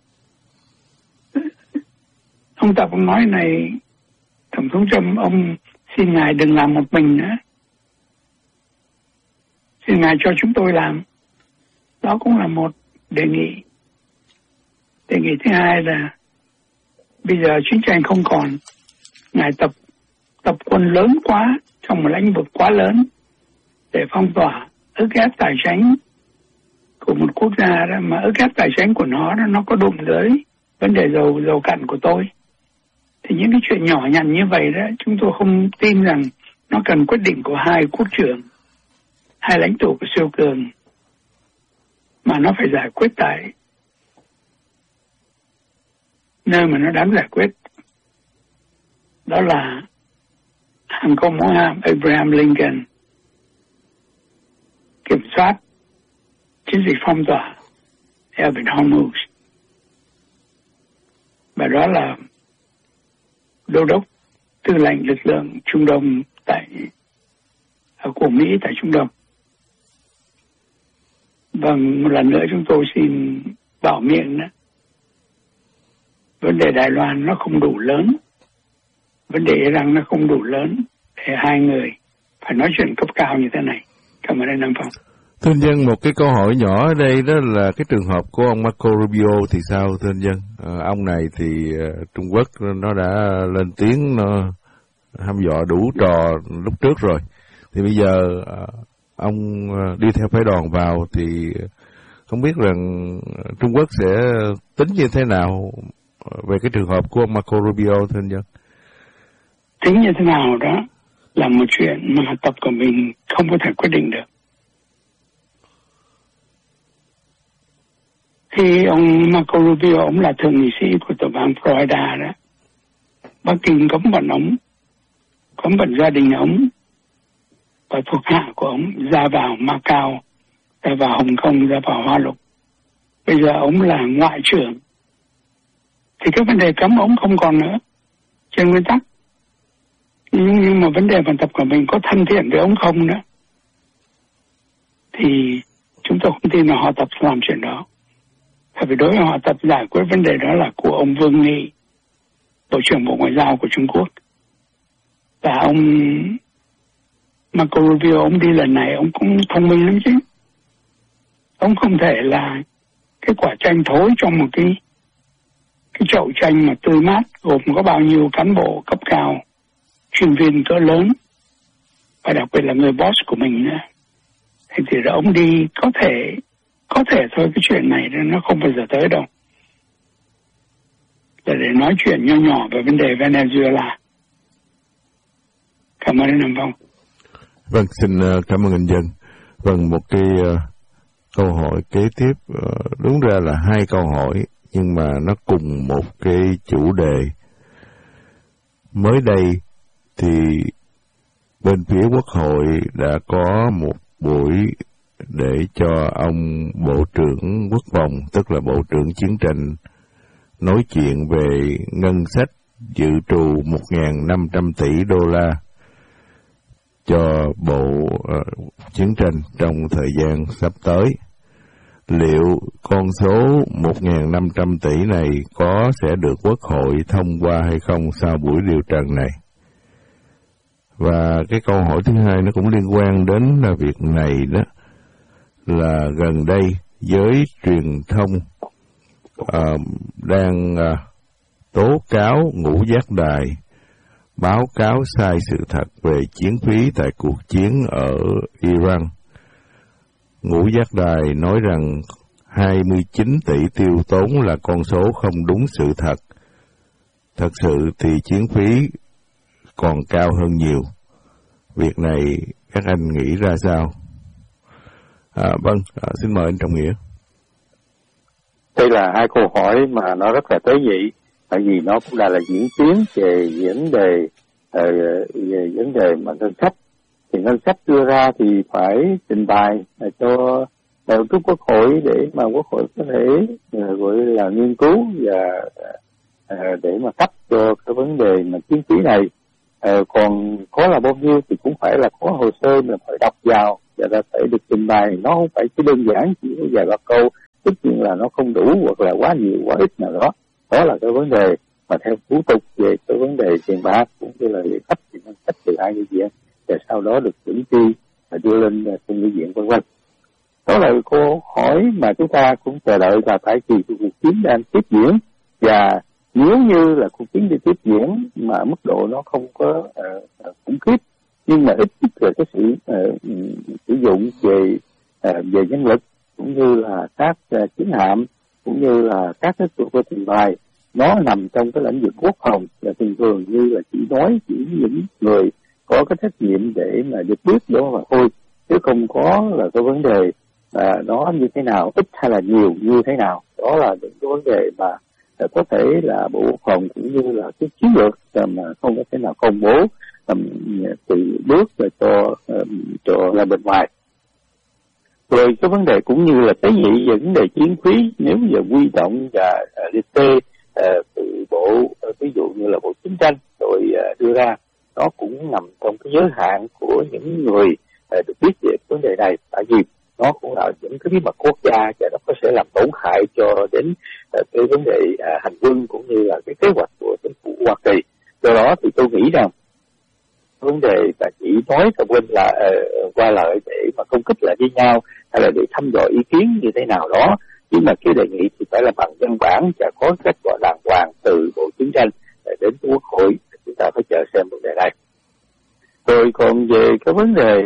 Ông Tập ông nói này, Tổng thống Trump, ông xin ngài đừng làm một mình nữa, xin ngài cho chúng tôi làm. Đó cũng là một đề nghị. Đề nghị thứ hai là bây giờ chiến tranh không còn, ngài tập tập quân lớn quá trong một lĩnh vực quá lớn để phong tỏa, ức ép tài chính của một quốc gia đó, mà ức ép tài chính của nó đó, nó có đụng tới vấn đề dầu dầu cặn của tôi. Thì những cái chuyện nhỏ nhặt như vậy đó, chúng tôi không tin rằng nó cần quyết định của hai quốc trưởng, hai lãnh tụ của siêu cường, mà nó phải giải quyết tại nơi mà nó đáng giải quyết. Đó là hàng không mẫu hạm Abraham Lincoln kiểm soát chiến dịch phong tỏa eo biển Hormuz, và đó là đô đốc tư lệnh lực lượng Trung Đông tại của Mỹ tại Trung Đông. Vâng, một lần nữa chúng tôi xin bảo miệng đó, vấn đề Đài Loan nó không đủ lớn, vấn đề Iran nó không đủ lớn để hai người phải nói chuyện cấp cao như thế này. Cảm ơn anh Nam Phong. Thưa anh Dân, một cái câu hỏi nhỏ ở đây đó là cái trường hợp của ông Marco Rubio thì sao thưa anh Dân? À, ông này thì uh, Trung Quốc nó đã lên tiếng, nó hăm dọa đủ trò lúc trước rồi. Thì bây giờ uh, ông uh, đi theo phái đoàn vào thì không biết rằng Trung Quốc sẽ tính như thế nào về cái trường hợp của ông Marco Rubio thưa anh Dân? Tính như thế nào đó là một chuyện mà Tập Cận Bình không có thể quyết định được. Khi ông Marco Rubio, ông là thượng nghị sĩ của tiểu bang Florida đó, Bắc Kinh cấm vận ông, cấm vận gia đình ông và thuộc hạ của ông ra vào Macau, ra vào Hồng Kông, ra vào Hoa Lục. Bây giờ ông là ngoại trưởng, thì cái vấn đề cấm ông không còn nữa trên nguyên tắc. Nhưng, nhưng mà vấn đề mà Tập Cận Bình có thân thiện với ông không nữa, thì chúng tôi không tin là họ Tập làm chuyện đó. Tại vì đối với họ Tập giải quyết vấn đề đó là của ông Vương Nghị, Bộ trưởng Bộ Ngoại giao của Trung Quốc. Và ông Marco Rubio, ông đi lần này ông cũng thông minh lắm chứ. Ông không thể là cái quả chanh thối trong một cái cái chậu chanh mà tươi mát, gồm có bao nhiêu cán bộ cấp cao, chuyên viên cỡ lớn, và đặc biệt là người boss của mình nữa. Thì, thì ông đi có thể có thể thôi, cái chuyện này nó không bao giờ tới đâu. Là để nói chuyện nho nhỏ về vấn đề Venezuela. Cảm ơn anh Nam Phong. Vâng, xin cảm ơn anh Dân. Vâng, một cái uh, câu hỏi kế tiếp, uh, đúng ra là hai câu hỏi, nhưng mà nó cùng một cái chủ đề. Mới đây thì bên phía Quốc hội đã có một buổi để cho ông Bộ trưởng Quốc phòng, tức là Bộ trưởng Chiến tranh, nói chuyện về ngân sách dự trù một nghìn năm trăm tỷ đô la cho Bộ uh, Chiến tranh trong thời gian sắp tới. Liệu con số một nghìn năm trăm tỷ này có sẽ được Quốc hội thông qua hay không sau buổi điều trần này? Và cái câu hỏi thứ hai nó cũng liên quan đến là việc này đó, là gần đây giới truyền thông uh, đang uh, tố cáo Ngũ Giác Đài báo cáo sai sự thật về chiến phí tại cuộc chiến ở Iran. Ngũ Giác Đài nói rằng hai mươi chín tỷ tiêu tốn là con số không đúng sự thật. Thật sự thì chiến phí còn cao hơn nhiều. Việc này các anh nghĩ ra sao? À, vâng, à, xin mời anh Trọng Nghĩa. Đây là hai câu hỏi mà nó rất là tế nhị, tại vì nó cũng đã là diễn tiến về vấn đề uh, về vấn đề mà ngân sách. Thì ngân sách đưa ra thì phải trình bày cho đại biểu Quốc hội để mà Quốc hội có thể uh, gọi là nghiên cứu và uh, để mà cấp cho cái vấn đề mà kinh phí này. Uh, còn có là bao nhiêu thì cũng phải là có hồ sơ mà phải đọc vào và ta phải được trình bày, nó không phải chỉ đơn giản chỉ có vài ba câu, tất nhiên là nó không đủ hoặc là quá nhiều quá ít nào đó. Đó là cái vấn đề mà theo thủ tục về cái vấn đề tiền bạc cũng như là về cấp thì ngân sách từ hai nghị viện và sau đó được chuyển chi và đưa lên trong nghị viện vân vân. Đó là câu hỏi mà chúng ta cũng chờ đợi là tại vì cuộc chiến đang tiếp diễn, và nếu như là cuộc chiến đi tiếp diễn mà mức độ nó không có uh, khủng khiếp, nhưng mà ít nhất là cái sự uh, sử dụng về uh, về nhân lực cũng như là các uh, chiến hạm cũng như là các cái cuộc của trình bày nó nằm trong cái lĩnh vực quốc phòng, và thường thường như là chỉ nói chỉ những người có cái trách nhiệm để mà được biết đó mà thôi, chứ không có là cái vấn đề à, nó như thế nào, ít hay là nhiều như thế nào. Đó là những cái vấn đề mà à, có thể là Bộ Quốc phòng cũng như là cái chiến lược mà không có thể nào công bố um, từ bước rồi cho um, cho ra bên ngoài. Rồi cái vấn đề cũng như là cái gì về vấn đề chiến phí, nếu giờ quy động và uh, liệt kê uh, từ bộ uh, ví dụ như là bộ chiến tranh rồi uh, đưa ra, nó cũng nằm trong cái giới hạn của những người uh, được biết về vấn đề này, tại vì nó cũng là những cái bí mật quốc gia và nó có sẽ làm tổn hại cho đến uh, cái vấn đề uh, hành quân cũng như là cái kế hoạch của chính phủ Hoa Kỳ. Do đó thì tôi nghĩ rằng vấn đề là chỉ nói thông bên là uh, qua lại để mà công kích lại với nhau hay là để thăm dò ý kiến như thế nào đó, nhưng mà cái đề nghị thì phải là bằng văn bản và có kết quả đàng hoàng từ Bộ Chiến tranh đến Quốc hội. Chúng ta phải chờ xem vấn đề này. Rồi còn về cái vấn đề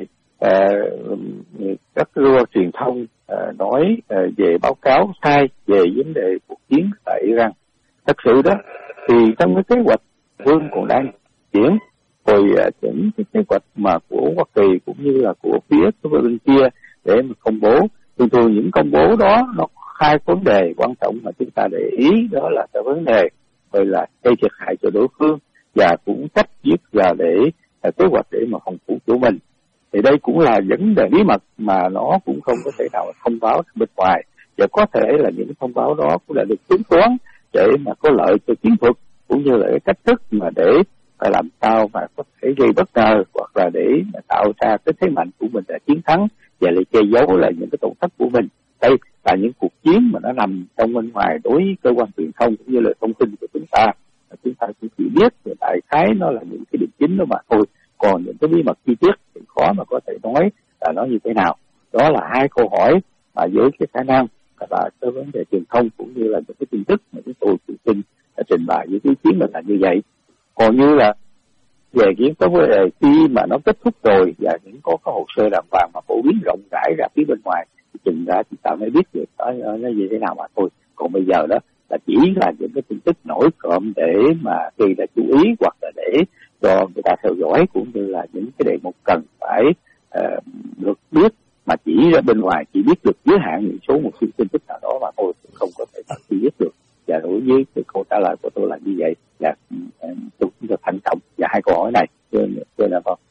uh, các cơ truyền thông uh, nói uh, về báo cáo sai về vấn đề cuộc chiến tại Iran, thật sự đó thì trong cái kế hoạch vương còn đang diễn, rồi những cái kế hoạch mà của Hoa Kỳ cũng như là của phía cái bên kia để mà công bố, thường thường những công bố đó nó hai vấn đề quan trọng mà chúng ta để ý, đó là cái vấn đề rồi là gây thiệt hại cho đối phương và cũng cách viết ra để kế hoạch để mà phòng thủ của mình. Thì đây cũng là vấn đề bí mật mà nó cũng không có thể nào thông báo bên ngoài, và có thể là những thông báo đó cũng đã được tính toán để mà có lợi cho chiến thuật cũng như là cái cách thức mà để làm sao mà có thể gây bất ngờ hoặc là để tạo ra cái thế mạnh của mình là chiến thắng và lại che giấu lại những cái tổn thất của mình. Đây là những cuộc chiến mà nó nằm trong bên ngoài đối với cơ quan truyền thông cũng như là thông tin của chúng ta. Chúng ta cũng chỉ biết về đại khái nó là những cái điểm chính đó mà thôi, còn những cái bí mật chi tiết thì khó mà có thể nói là nó như thế nào. Đó là hai câu hỏi mà với cái khả năng và cái vấn đề truyền thông cũng như là những cái tin tức mà chúng tôi tự tin trình bày với ý kiến mình là như vậy. Còn như là về những cái vấn đề khi mà nó kết thúc rồi và những có cái hồ sơ đàm phán mà phổ biến rộng rãi ra phía bên ngoài thì chừng ra chúng ta mới biết được nó, nó như thế nào mà thôi. Còn bây giờ đó là chỉ là những cái tin tức nổi cộm để mà gây ra chú ý hoặc là để cho người ta theo dõi, cũng như là những cái đề mục cần phải uh, được biết mà chỉ ra bên ngoài chỉ biết được giới hạn những số một số tin tức nào đó mà thôi, không có thể nào chi biết được. Và đối với cái câu trả lời của tôi là như vậy, là tôi cũng được thành công và hai câu hỏi này tôi là không.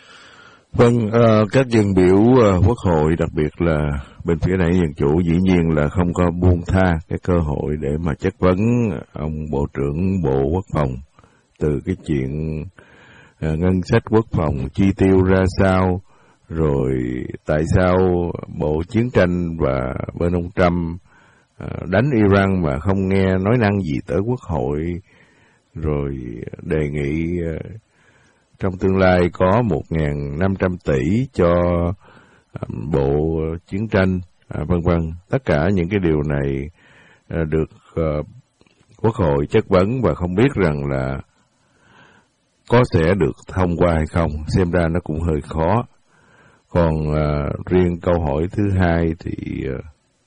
Vâng, uh, các dân biểu uh, Quốc hội, đặc biệt là bên phía này dân chủ, dĩ nhiên là không có buông tha cái cơ hội để mà chất vấn ông Bộ trưởng Bộ Quốc phòng từ cái chuyện uh, ngân sách quốc phòng chi tiêu ra sao, rồi tại sao Bộ Chiến tranh và bên ông Trump uh, đánh Iran mà không nghe nói năng gì tới Quốc hội, rồi đề nghị uh, trong tương lai có một nghìn năm trăm tỷ cho uh, Bộ Chiến tranh, uh, vân vân. Tất cả những cái điều này uh, được uh, Quốc hội chất vấn và không biết rằng là có sẽ được thông qua hay không. Xem ra nó cũng hơi khó. Còn uh, riêng câu hỏi thứ hai thì uh,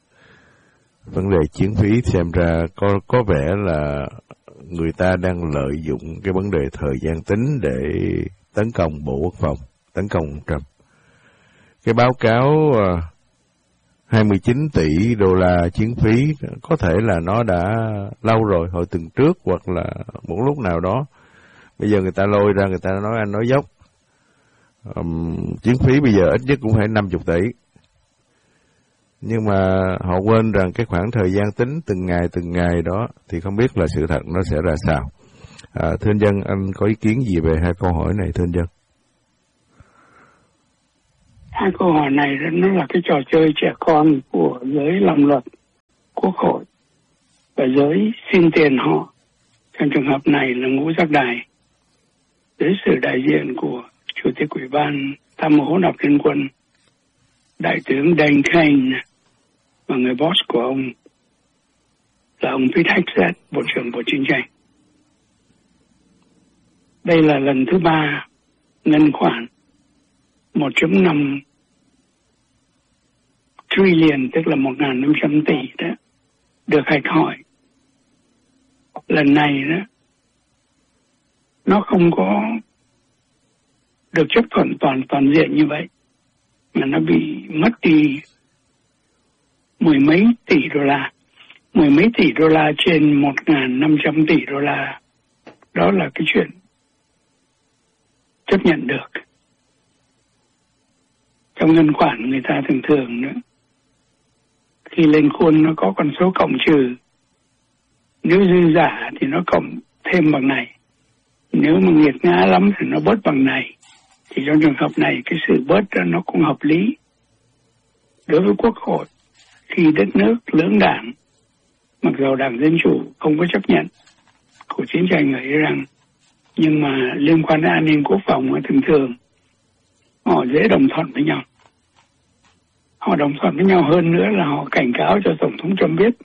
vấn đề chiến phí xem ra có có vẻ là người ta đang lợi dụng cái vấn đề thời gian tính để tấn công Bộ Quốc phòng, tấn công Trump. Cái báo cáo uh, hai mươi chín tỷ đô la chiến phí có thể là nó đã lâu rồi, hồi tuần trước hoặc là một lúc nào đó. Bây giờ người ta lôi ra, người ta nói anh nói dốc. Um, chiến phí bây giờ ít nhất cũng phải năm mươi tỷ. Nhưng mà họ quên rằng cái khoảng thời gian tính từng ngày từng ngày đó thì không biết là sự thật nó sẽ ra sao. À, thưa anh Dân, anh có ý kiến gì về hai câu hỏi này thưa anh Dân? Hai câu hỏi này nó là cái trò chơi trẻ con của giới làm luật quốc hội và giới xin tiền họ. Trong trường hợp này là Ngũ Giác Đài, dưới sự đại diện của Chủ tịch Ủy ban tham mưu hỗn hợp liên quân, Đại tướng Dan Kane, và người boss của ông là ông Pete Hegseth, Bộ trưởng Bộ Chiến tranh. Đây là lần thứ ba ngân khoản một phẩy năm trillion, tức là một nghìn năm trăm tỷ đó, được hạch hỏi. Lần này đó, nó không có được chấp thuận toàn toàn diện như vậy, mà nó bị mất đi mười mấy tỷ đô la. Mười mấy tỷ đô la trên một nghìn năm trăm tỷ đô la. Đó là cái chuyện chấp nhận được. Trong ngân khoản người ta thường thường nữa, khi lên khuôn nó có con số cộng trừ. Nếu dư giả thì nó cộng thêm bằng này. Nếu mà nghiệt ngã lắm thì nó bớt bằng này. Thì trong trường hợp này cái sự bớt đó nó cũng hợp lý. Đối với Quốc hội, khi đất nước lưỡng đảng, mặc dù Đảng Dân Chủ không có chấp nhận cuộc chiến tranh ở Iran, nhưng mà liên quan đến an ninh quốc phòng thường thường họ dễ đồng thuận với nhau. Họ đồng thuận với nhau hơn nữa là họ cảnh cáo cho Tổng thống Trump biết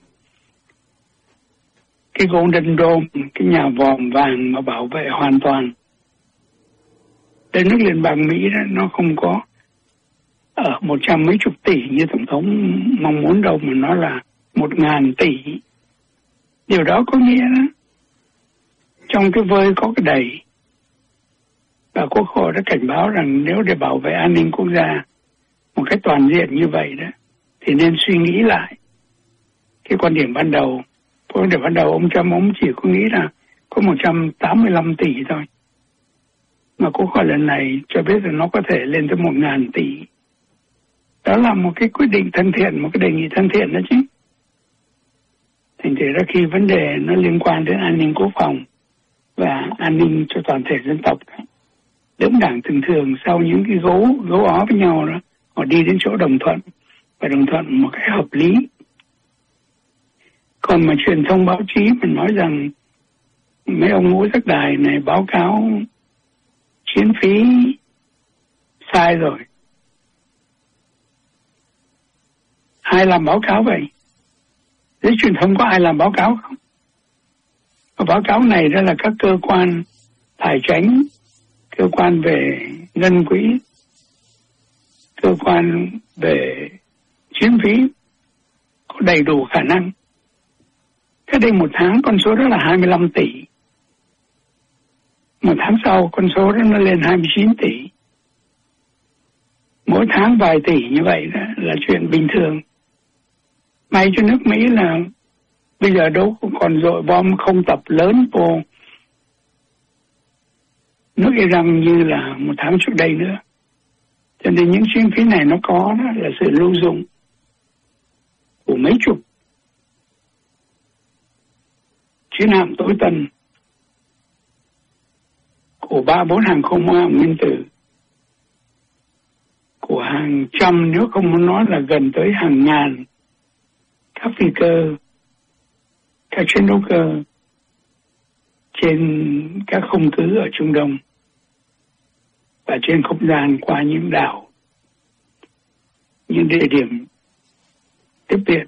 cái Golden Dome, cái nhà vòm vàng mà bảo vệ hoàn toàn đất nước liên bang Mỹ đó, nó không có ở một trăm mấy chục tỷ như Tổng thống mong muốn đâu, mà nó là một ngàn tỷ. Điều đó có nghĩa đó, trong cái vơi có cái đầy. Và Quốc hội đã cảnh báo rằng nếu để bảo vệ an ninh quốc gia một cách toàn diện như vậy đó, thì nên suy nghĩ lại cái quan điểm ban đầu. Quan điểm ban đầu ông Trump ông chỉ có nghĩ là có một trăm tám mươi lăm tỷ thôi. Mà Quốc hội lần này cho biết rằng nó có thể lên tới một ngàn tỷ. Đó là một cái quyết định thân thiện, một cái đề nghị thân thiện đó chứ. Thành thử ra khi vấn đề nó liên quan đến an ninh quốc phòng và an ninh cho toàn thể dân tộc, lưỡng đảng thường thường sau những cái gấu gấu ó với nhau đó, họ đi đến chỗ đồng thuận và đồng thuận một cách hợp lý. Còn mà truyền thông báo chí mình nói rằng mấy ông Ngũ Giác Đài này báo cáo chiến phí sai rồi. Ai làm báo cáo vậy? Giới truyền thông có ai làm báo cáo không? Và báo cáo này đó là các cơ quan tài chính, cơ quan về ngân quỹ, cơ quan về chiến phí có đầy đủ khả năng. Cách đây một tháng con số đó là hai mươi lăm tỷ. Một tháng sau con số đó nó lên hai mươi chín tỷ. Mỗi tháng vài tỷ như vậy đó là chuyện bình thường. May cho nước Mỹ là bây giờ đâu còn dội bom không tập lớn vô nước Iran như là một tháng trước đây nữa. Cho nên những chi phí này nó có đó là sự lưu dụng của mấy chục chiến hạm tối tân, của ba bốn hàng không hạm nguyên tử, của hàng trăm nếu không muốn nói là gần tới hàng ngàn các phi cơ, các chiến đấu cơ trên các không cứ ở Trung Đông và trên không gian qua những đảo, những địa điểm tiếp viện.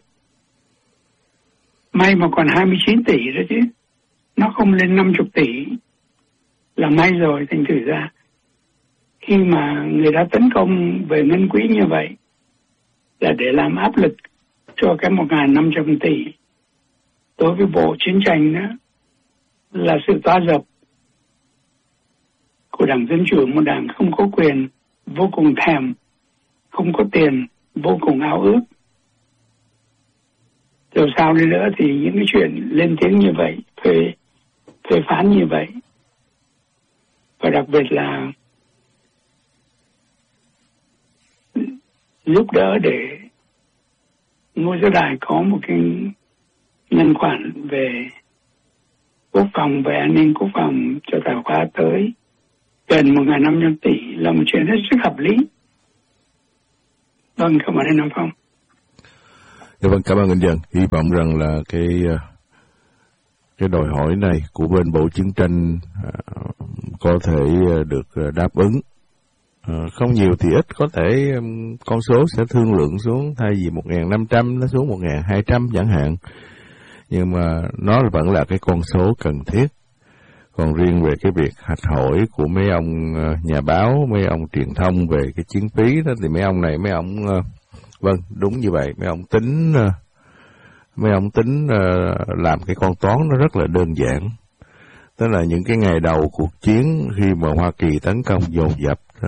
May mà còn hai mươi chín tỷ đó chứ, nó không lên năm mươi tỷ là may rồi. Thành thử ra khi mà người ta tấn công về ngân quỹ như vậy là để làm áp lực cho cái một nghìn năm trăm tỷ đối với bộ chiến tranh đó, là sự toa dập của Đảng Dân Chủ, một đảng không có quyền, vô cùng thèm, không có tiền, vô cùng ao ước. Rồi sao đi nữa thì những cái chuyện lên tiếng như vậy, phê, phê phán như vậy, và đặc biệt là giúp đỡ để Ngũ Giác Đài có một cái ngân khoản về quốc phòng, về an ninh quốc phòng cho tài khoá tới gần một nghìn năm trăm tỷ là một chuyện hết sức hợp lý. Vâng, cảm ơn anh Nam Phong. Dạ vâng, cảm ơn anh Dân. Hy vọng rằng là cái cái đòi hỏi này của bên Bộ Chiến tranh uh, có thể được đáp ứng. Uh, không nhiều thì ít, có thể um, con số sẽ thương lượng xuống, thay vì một nghìn năm trăm nó xuống một nghìn hai trăm chẳng hạn. Nhưng mà nó vẫn là cái con số cần thiết. Còn riêng về cái việc hạch hỏi của mấy ông uh, nhà báo, mấy ông truyền thông về cái chiến phí đó, thì mấy ông này, mấy ông... Uh, vâng, đúng như vậy, mấy ông tính... Uh, mấy ông tính uh, làm cái con toán nó rất là đơn giản. Tức là những cái ngày đầu cuộc chiến khi mà Hoa Kỳ tấn công dồn dập đó,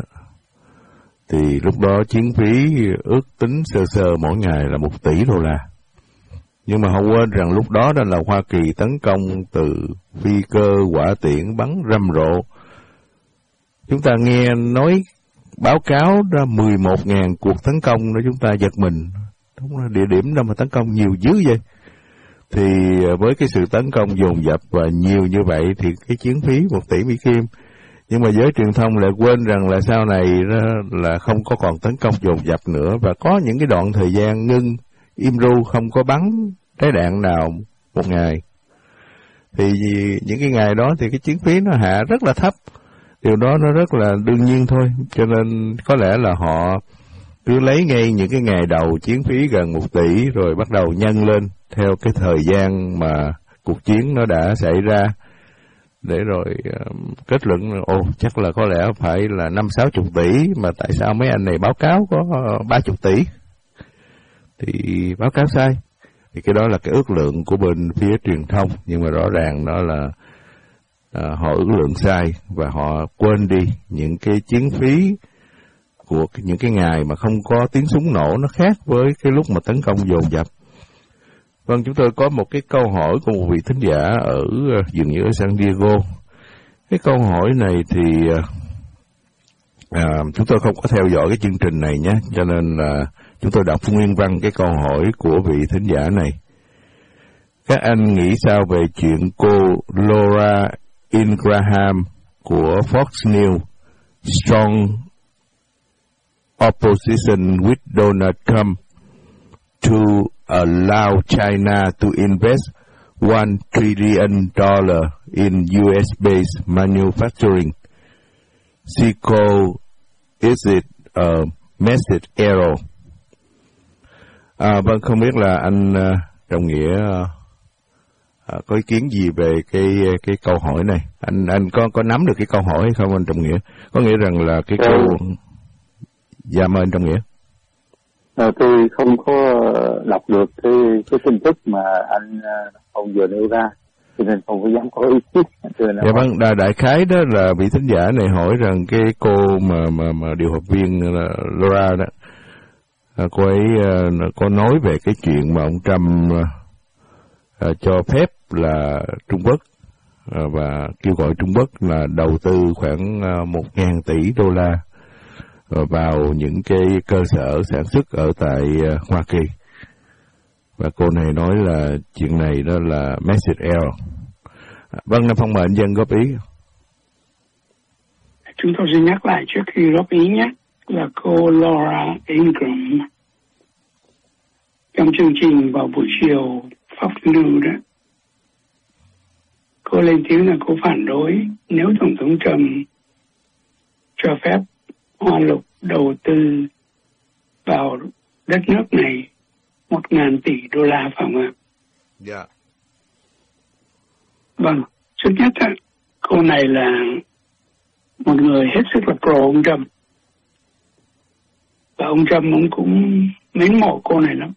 thì lúc đó chiến phí ước tính sơ sơ mỗi ngày là một tỷ đô la. Nhưng mà không quên rằng lúc đó đó là Hoa Kỳ tấn công từ phi cơ, hỏa tiễn bắn rầm rộ. Chúng ta nghe nói báo cáo ra mười một nghìn cuộc tấn công đó, chúng ta giật mình. Đúng là địa điểm đâu mà tấn công nhiều dữ vậy. Thì với cái sự tấn công dồn dập và nhiều như vậy thì cái chiến phí một tỷ Mỹ Kim. Nhưng mà giới truyền thông lại quên rằng là sau này là không có còn tấn công dồn dập nữa, và có những cái đoạn thời gian ngưng, im ru, không có bắn trái đạn nào một ngày. Thì những cái ngày đó thì cái chiến phí nó hạ rất là thấp. Điều đó nó rất là đương nhiên thôi. Cho nên có lẽ là họ cứ lấy ngay những cái ngày đầu chiến phí gần một tỷ rồi bắt đầu nhân lên theo cái thời gian mà cuộc chiến nó đã xảy ra, để rồi uh, kết luận ồ chắc là có lẽ phải là năm sáu chục tỷ, mà tại sao mấy anh này báo cáo có ba chục tỷ thì báo cáo sai. Thì cái đó là cái ước lượng của bên phía truyền thông, nhưng mà rõ ràng đó là uh, họ ước lượng sai và họ quên đi những cái chiến phí của những cái ngày mà không có tiếng súng nổ, nó khác với cái lúc mà tấn công dồn dập. Vâng, chúng tôi có một cái câu hỏi của một vị thính giả ở dường như ở San Diego. Cái câu hỏi này thì à, chúng tôi không có theo dõi cái chương trình này nhé, cho nên là chúng tôi đọc nguyên văn cái câu hỏi của vị thính giả này. Các anh nghĩ sao về chuyện cô Laura Ingraham của Fox News, strong opposition with Donald Trump to allow China to invest one trillion dollars in U S-based manufacturing? She called, is it a massive error? À, vâng, không biết là anh uh, Trọng Nghĩa uh, có ý kiến gì về cái cái câu hỏi này. Anh anh có có nắm được cái câu hỏi hay không anh Trọng Nghĩa? Có nghĩa rằng là cái câu... Dạ mời anh Trọng Nghĩa. À, tôi không có đọc được cái cái tin tức mà anh ông vừa nêu ra, cho nên không có dám có ý kiến. Dạ vâng, đại, đại khái đó là vị thính giả này hỏi rằng cái cô mà mà mà điều hợp viên Laura đó, cô ấy có nói về cái chuyện mà ông Trump uh, cho phép là Trung Quốc uh, và kêu gọi Trung Quốc là đầu tư khoảng uh, một ngàn tỷ đô la vào những cái cơ sở sản xuất ở tại uh, Hoa Kỳ. Và cô này nói là chuyện này đó là massive error. Vâng, Nam Phong mời anh Dân góp ý. Chúng tôi xin nhắc lại trước khi góp ý nhé, là cô Laura Ingraham trong chương trình vào buổi chiều Fox News đó, cô lên tiếng là cô phản đối nếu Tổng thống Trump cho phép Hoa Lục đầu tư vào đất nước này một ngàn tỷ đô la, phải không ạ? Dạ. Vâng, trước nhất á, cô này là một người hết sức là pro ông Trump. Và ông Trump ông cũng mến mộ cô này lắm.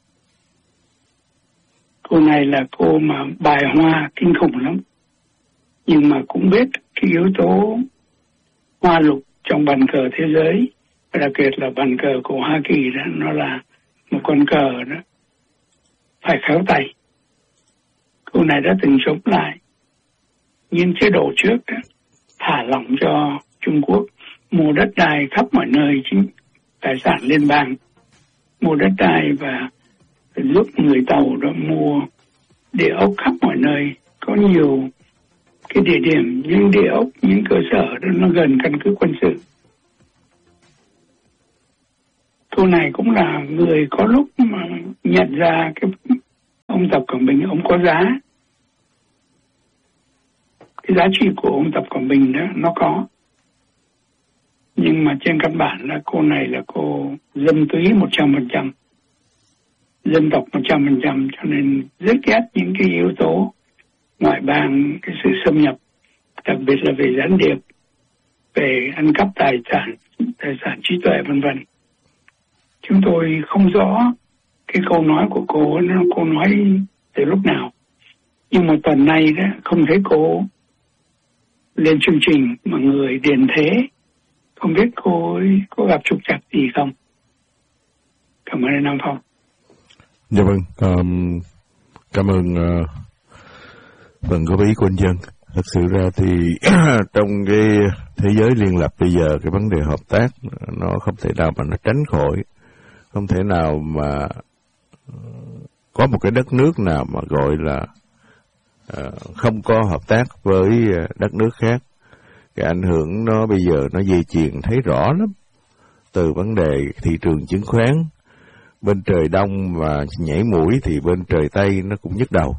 Cô này là cô mà bài hoa kinh khủng lắm. Nhưng mà cũng biết cái yếu tố hoa lục trong bàn cờ thế giới, và đặc biệt là bàn cờ của Hoa Kỳ đó, nó là một con cờ đó phải khéo tay. Cô này đã từng chống lại những chế độ trước đó, thả lỏng cho Trung Quốc mua đất đai khắp mọi nơi, chính tài sản liên bang, mua đất đai và giúp người Tàu đó mua địa ốc khắp mọi nơi. Có nhiều cái địa điểm, những địa ốc, những cơ sở đó nó gần căn cứ quân sự. cô này cũng là người có lúc mà nhận ra cái ông Tập Cận Bình ông có giá, cái giá trị của ông Tập Cận Bình đó nó có, nhưng mà trên căn bản là cô này là cô dân túy một trăm phần trăm, dân tộc một trăm phần trăm, cho nên rất ghét những cái yếu tố ngoại bang, cái sự xâm nhập, đặc biệt là về gián điệp, về ăn cắp tài sản, tài sản trí tuệ vân vân. Chúng tôi không rõ cái câu nói của cô, nó cô nói từ lúc nào, nhưng mà tuần này đó không thấy cô lên chương trình mà người điền thế, không biết cô ấy có gặp trục trặc gì không. Cảm ơn anh Nam Phong. Dạ vâng, um, cảm ơn uh, phần góp ý của anh Dân. Thật sự ra thì trong cái thế giới liên lập bây giờ, cái vấn đề hợp tác nó không thể nào mà nó tránh khỏi, không thể nào mà có một cái đất nước nào mà gọi là uh, không có hợp tác với đất nước khác. Cái ảnh hưởng nó bây giờ nó dây chuyền thấy rõ lắm, từ vấn đề thị trường chứng khoán, bên trời đông mà nhảy mũi thì bên trời tây nó cũng nhức đầu.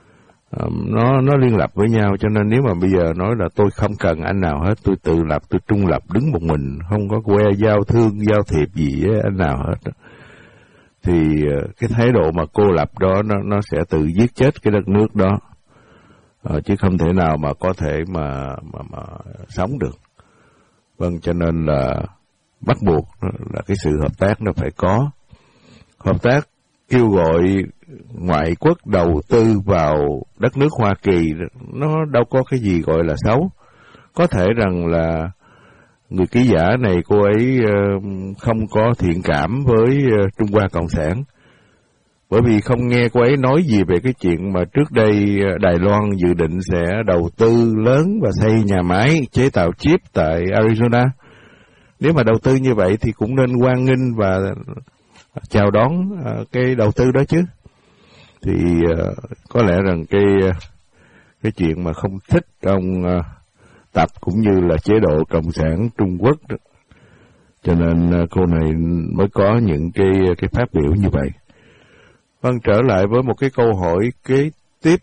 Nó nó liên lạc với nhau, cho nên nếu mà bây giờ nói là tôi không cần anh nào hết, tôi tự lập, tôi trung lập đứng một mình, không có que giao thương giao thiệp gì với anh nào hết, thì cái thái độ mà cô lập đó nó nó sẽ tự giết chết cái đất nước đó, à, chứ không thể nào mà có thể mà mà mà sống được. Vâng, cho nên là bắt buộc là cái sự hợp tác nó phải có. Hợp tác kêu gọi ngoại quốc đầu tư vào đất nước Hoa Kỳ, nó đâu có cái gì gọi là xấu. Có thể rằng là người ký giả này cô ấy không có thiện cảm với Trung Hoa Cộng sản, bởi vì không nghe cô ấy nói gì về cái chuyện mà trước đây Đài Loan dự định sẽ đầu tư lớn và xây nhà máy chế tạo chip tại Arizona. Nếu mà đầu tư như vậy thì cũng nên hoan nghênh và chào đón cái đầu tư đó chứ. Thì có lẽ rằng cái cái chuyện mà không thích ông Tập cũng như là chế độ Cộng sản Trung Quốc đó, cho nên cô này mới có những cái cái phát biểu như vậy. Vâng, trở lại với một cái câu hỏi kế tiếp.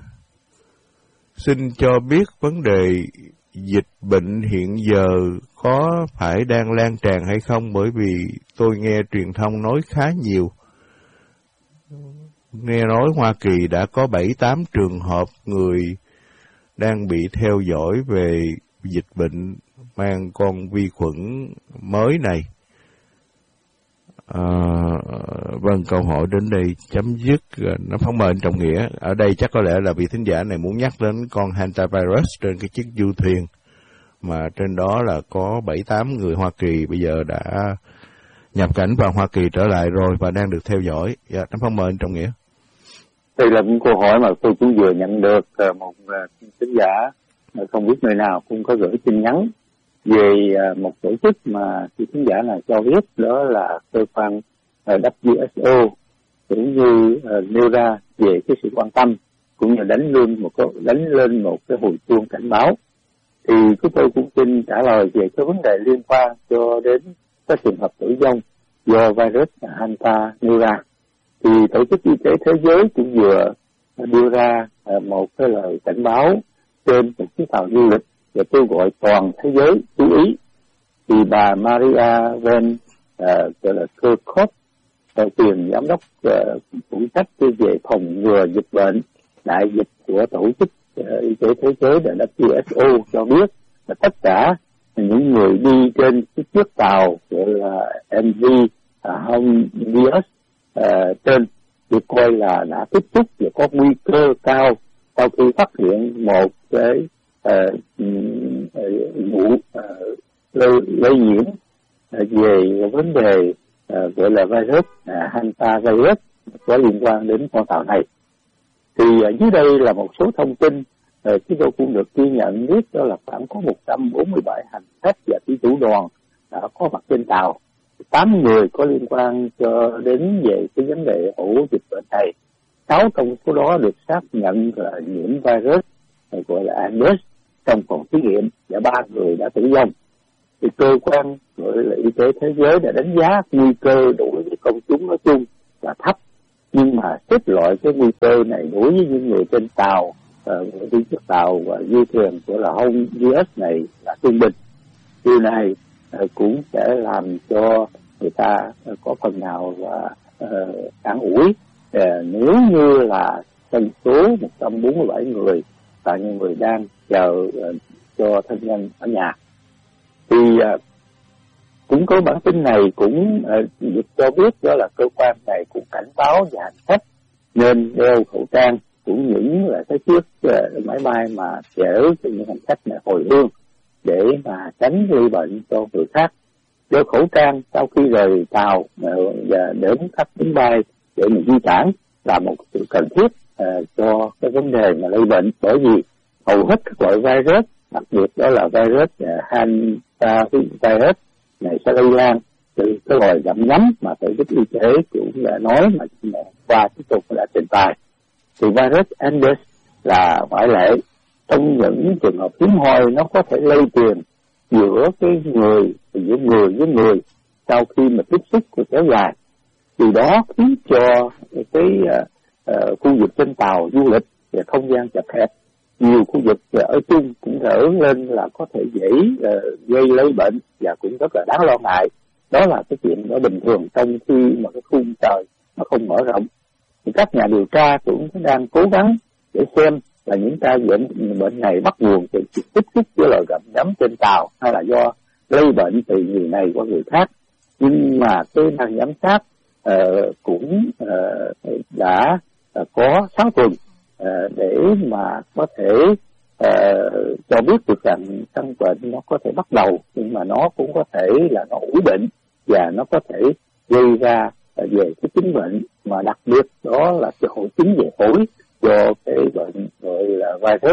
Xin cho biết vấn đề dịch bệnh hiện giờ có phải đang lan tràn hay không, bởi vì tôi nghe truyền thông nói khá nhiều. Nghe nói Hoa Kỳ đã có bảy tám trường hợp người đang bị theo dõi về dịch bệnh mang con vi khuẩn mới này. À, vâng, câu hỏi đến đây chấm dứt. Nó phóng mệnh Trọng Nghĩa. Ở đây chắc có lẽ là vị thính giả này muốn nhắc đến con hantavirus trên cái chiếc du thuyền, mà trên đó là có bảy tám người Hoa Kỳ bây giờ đã nhập cảnh vào Hoa Kỳ trở lại rồi và đang được theo dõi. Dạ, nó phóng mệnh Trọng Nghĩa. Đây là một câu hỏi mà tôi cũng vừa nhận được. Một thính giả không biết nơi nào cũng có gửi tin nhắn về một tổ chức mà thính giả này cho biết, đó là cơ quan W H O, cũng như nêu ra về cái sự quan tâm cũng như đánh lên một cái đánh lên một cái hồi chuông cảnh báo. Thì chúng tôi cũng xin trả lời về cái vấn đề liên quan cho đến các trường hợp tử vong do virus Hanta nêu ra. Thì tổ chức y tế thế giới cũng vừa đưa ra một cái lời cảnh báo trên một chiếc tàu du lịch và kêu gọi toàn thế giới chú ý. Thì bà Maria Van uh, gọi là Kerkhove, uh, tiền giám đốc uh, phụ trách về phòng ngừa dịch bệnh đại dịch của tổ chức uh, y tế thế giới là W H O cho biết là tất cả những người đi trên cái chiếc tàu gọi là em vê Honduras uh, trên được coi là đã tiếp xúc và có nguy cơ cao sau khi phát hiện một cái vụ uh, uh, lây, lây nhiễm uh, về vấn đề uh, gọi là virus uh, hantavirus có liên quan đến con tàu này. Thì uh, dưới đây là một số thông tin uh, chúng tôi cũng được ghi nhận biết, đó là khoảng có một trăm bốn mươi bảy hành khách và thủy thủ đoàn đã có mặt trên tàu. tám người có liên quan cho đến về cái vấn đề ổ dịch bệnh này. sáu trong số đó được xác nhận là nhiễm virus gọi là Andes trong phòng thí nghiệm và ba người đã tử vong. thì cơ quan gọi là y tế thế giới đã đánh giá nguy cơ đối với công chúng nói chung là thấp, nhưng mà xếp loại cái nguy cơ này đối với những người trên tàu, uh, đi chiếc tàu và du thuyền của là Home u ét này là trung bình. Điều này uh, cũng sẽ làm cho người ta uh, có phần nào và uh, an ủi uh, nếu như là dân số một trăm bốn mươi bảy người và những người đang chờ uh, cho thân nhân ở nhà. Thì uh, cũng có bản tin này cũng uh, cho biết đó là cơ quan này cũng cảnh báo nhà hành khách nên đeo khẩu trang, cũng những là cái chiếc uh, máy bay mà chở những hành khách này hồi hương để mà tránh lây bệnh cho người khác. Đeo khẩu trang sau khi rời tàu và đến các chuyến bay để mình di chuyển là một sự cần thiết uh, cho cái vấn đề mà lây bệnh, bởi vì hầu hết các loại virus, đặc biệt đó là virus uh, hantavirus này sẽ lây lan từ cái loài gặm nhấm mà tổ chức y tế cũng đã nói mà qua tiếp tục đã trình bày. Thì virus Andes là ngoại lệ, trong những trường hợp hiếm hoi nó có thể lây truyền giữa cái người giữa người với người sau khi mà tiếp xúc của kéo dài. Từ đó khiến cho cái uh, uh, khu vực trên tàu du lịch và không gian chật hẹp, nhiều khu vực ở chung cũng trở lên là có thể dễ uh, gây lây bệnh và cũng rất là đáng lo ngại. Đó là cái chuyện đó bình thường trong khi mà cái khung trời mà không mở rộng. Thì các nhà điều tra cũng đang cố gắng để xem là những ca bệnh bệnh này bắt nguồn từ việc tiếp xúc với loài gặm nhấm trên tàu hay là do lây bệnh từ người này qua người khác. Nhưng mà cái ban giám sát uh, cũng uh, đã uh, có sáu tuần uh, để mà có thể uh, cho biết được rằng căn bệnh nó có thể bắt đầu, nhưng mà nó cũng có thể là nó ủ bệnh và nó có thể gây ra uh, về cái chứng bệnh, mà đặc biệt đó là cái hội chứng về phổi do cái bệnh gọi là virus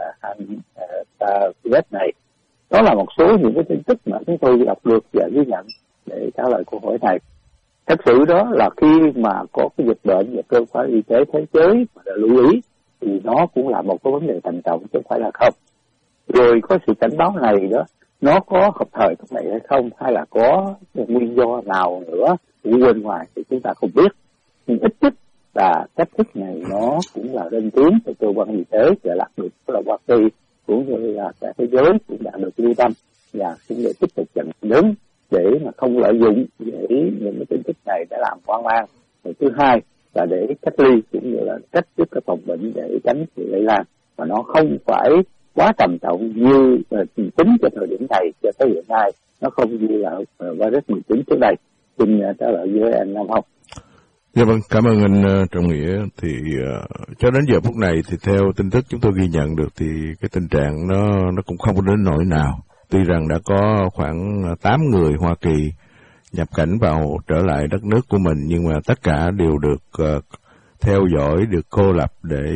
hantavirus uh, này. Đó là một số những cái tin tức mà chúng tôi đọc được và ghi nhận để trả lời câu hỏi này. Thật sự đó là khi mà có cái dịch bệnh và cơ quan y tế thế giới mà đã lưu ý thì nó cũng là một cái vấn đề trầm trọng chứ không phải là không. Rồi có sự cảnh báo này đó, nó có hợp thời trong này hay không, hay là có nguyên do nào nữa của bên ngoài thì chúng ta không biết. Nhưng ít nhất là cách thức này nó cũng là lên tiếng từ cơ quan y tế và đặc biệt là Hoa Kỳ cũng như là cả thế giới cũng đã được lưu tâm và cũng để tiếp tục chặn đứng để mà không lợi dụng để những cái tin tức này đã làm hoang mang. Và thứ hai là để cách ly cũng như là cách thức cái phòng bệnh để tránh sự lây lan, mà nó không phải quá trầm trọng như uh, tính cho thời điểm này cho tới hiện nay, nó không như là uh, virus mười chín trước đây. Xin uh, trả lời với anh Nam Hồng. Dạ vâng, cảm ơn anh uh, Trọng Nghĩa. Thì uh, cho đến giờ phút này thì theo tin tức chúng tôi ghi nhận được thì cái tình trạng nó nó cũng không có đến nỗi nào. Tuy rằng đã có khoảng tám người Hoa Kỳ nhập cảnh vào trở lại đất nước của mình, nhưng mà tất cả đều được uh, theo dõi, được cô lập để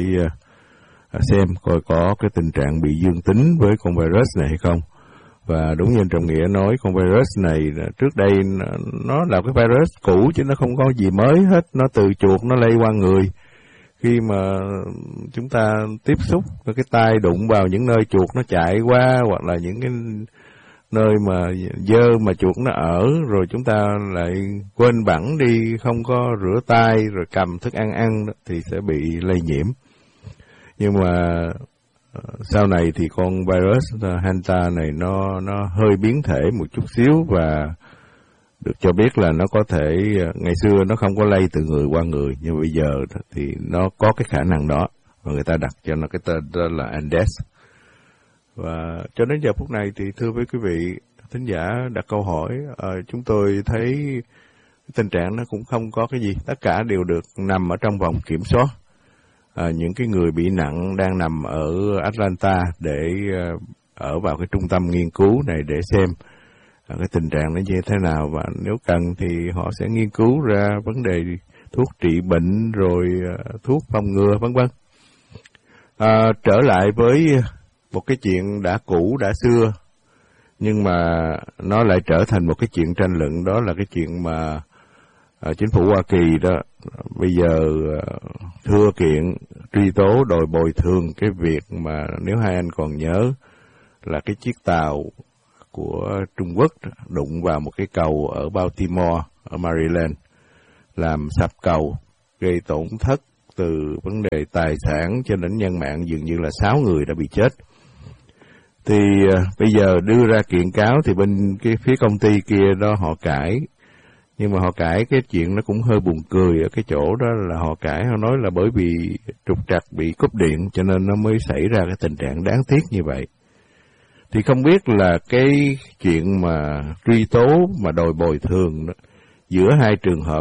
uh, xem coi có cái tình trạng bị dương tính với con virus này hay không. Và đúng như anh Trọng Nghĩa nói, con virus này trước đây nó là cái virus cũ chứ nó không có gì mới hết. Nó từ chuột nó lây qua người. Khi mà chúng ta tiếp xúc, cái tay đụng vào những nơi chuột nó chạy qua, hoặc là những cái nơi mà dơ mà chuột nó ở, rồi chúng ta lại quên bẵng đi, không có rửa tay, rồi cầm thức ăn ăn thì sẽ bị lây nhiễm. Nhưng mà sau này thì con virus Hanta này nó nó hơi biến thể một chút xíu, và được cho biết là nó có thể, ngày xưa nó không có lây từ người qua người, nhưng bây giờ thì nó có cái khả năng đó, và người ta đặt cho nó cái tên đó là Andes. Và cho đến giờ phút này thì thưa với quý vị thính giả đặt câu hỏi, uh, chúng tôi thấy tình trạng nó cũng không có cái gì, tất cả đều được nằm ở trong vòng kiểm soát. À, những cái người bị nặng đang nằm ở Atlanta để uh, ở vào cái trung tâm nghiên cứu này để xem uh, cái tình trạng nó như thế nào, và nếu cần thì họ sẽ nghiên cứu ra vấn đề thuốc trị bệnh, rồi uh, thuốc phòng ngừa vân vân. À, trở lại với một cái chuyện đã cũ đã xưa, nhưng mà nó lại trở thành một cái chuyện tranh luận, đó là cái chuyện mà À, chính phủ Hoa Kỳ đó bây giờ uh, thưa kiện truy tố đòi bồi thường cái việc mà nếu hai anh còn nhớ là cái chiếc tàu của Trung Quốc đụng vào một cái cầu ở Baltimore, ở Maryland, làm sập cầu, gây tổn thất từ vấn đề tài sản cho đến nhân mạng, dường như là sáu người đã bị chết. Thì uh, bây giờ đưa ra kiện cáo thì bên cái phía công ty kia đó họ cãi, nhưng mà họ cãi cái chuyện nó cũng hơi buồn cười ở cái chỗ đó là họ cãi, họ nói là bởi vì trục trặc bị cúp điện cho nên nó mới xảy ra cái tình trạng đáng tiếc như vậy. Thì không biết là cái chuyện mà truy tố mà đòi bồi thường đó, giữa hai trường hợp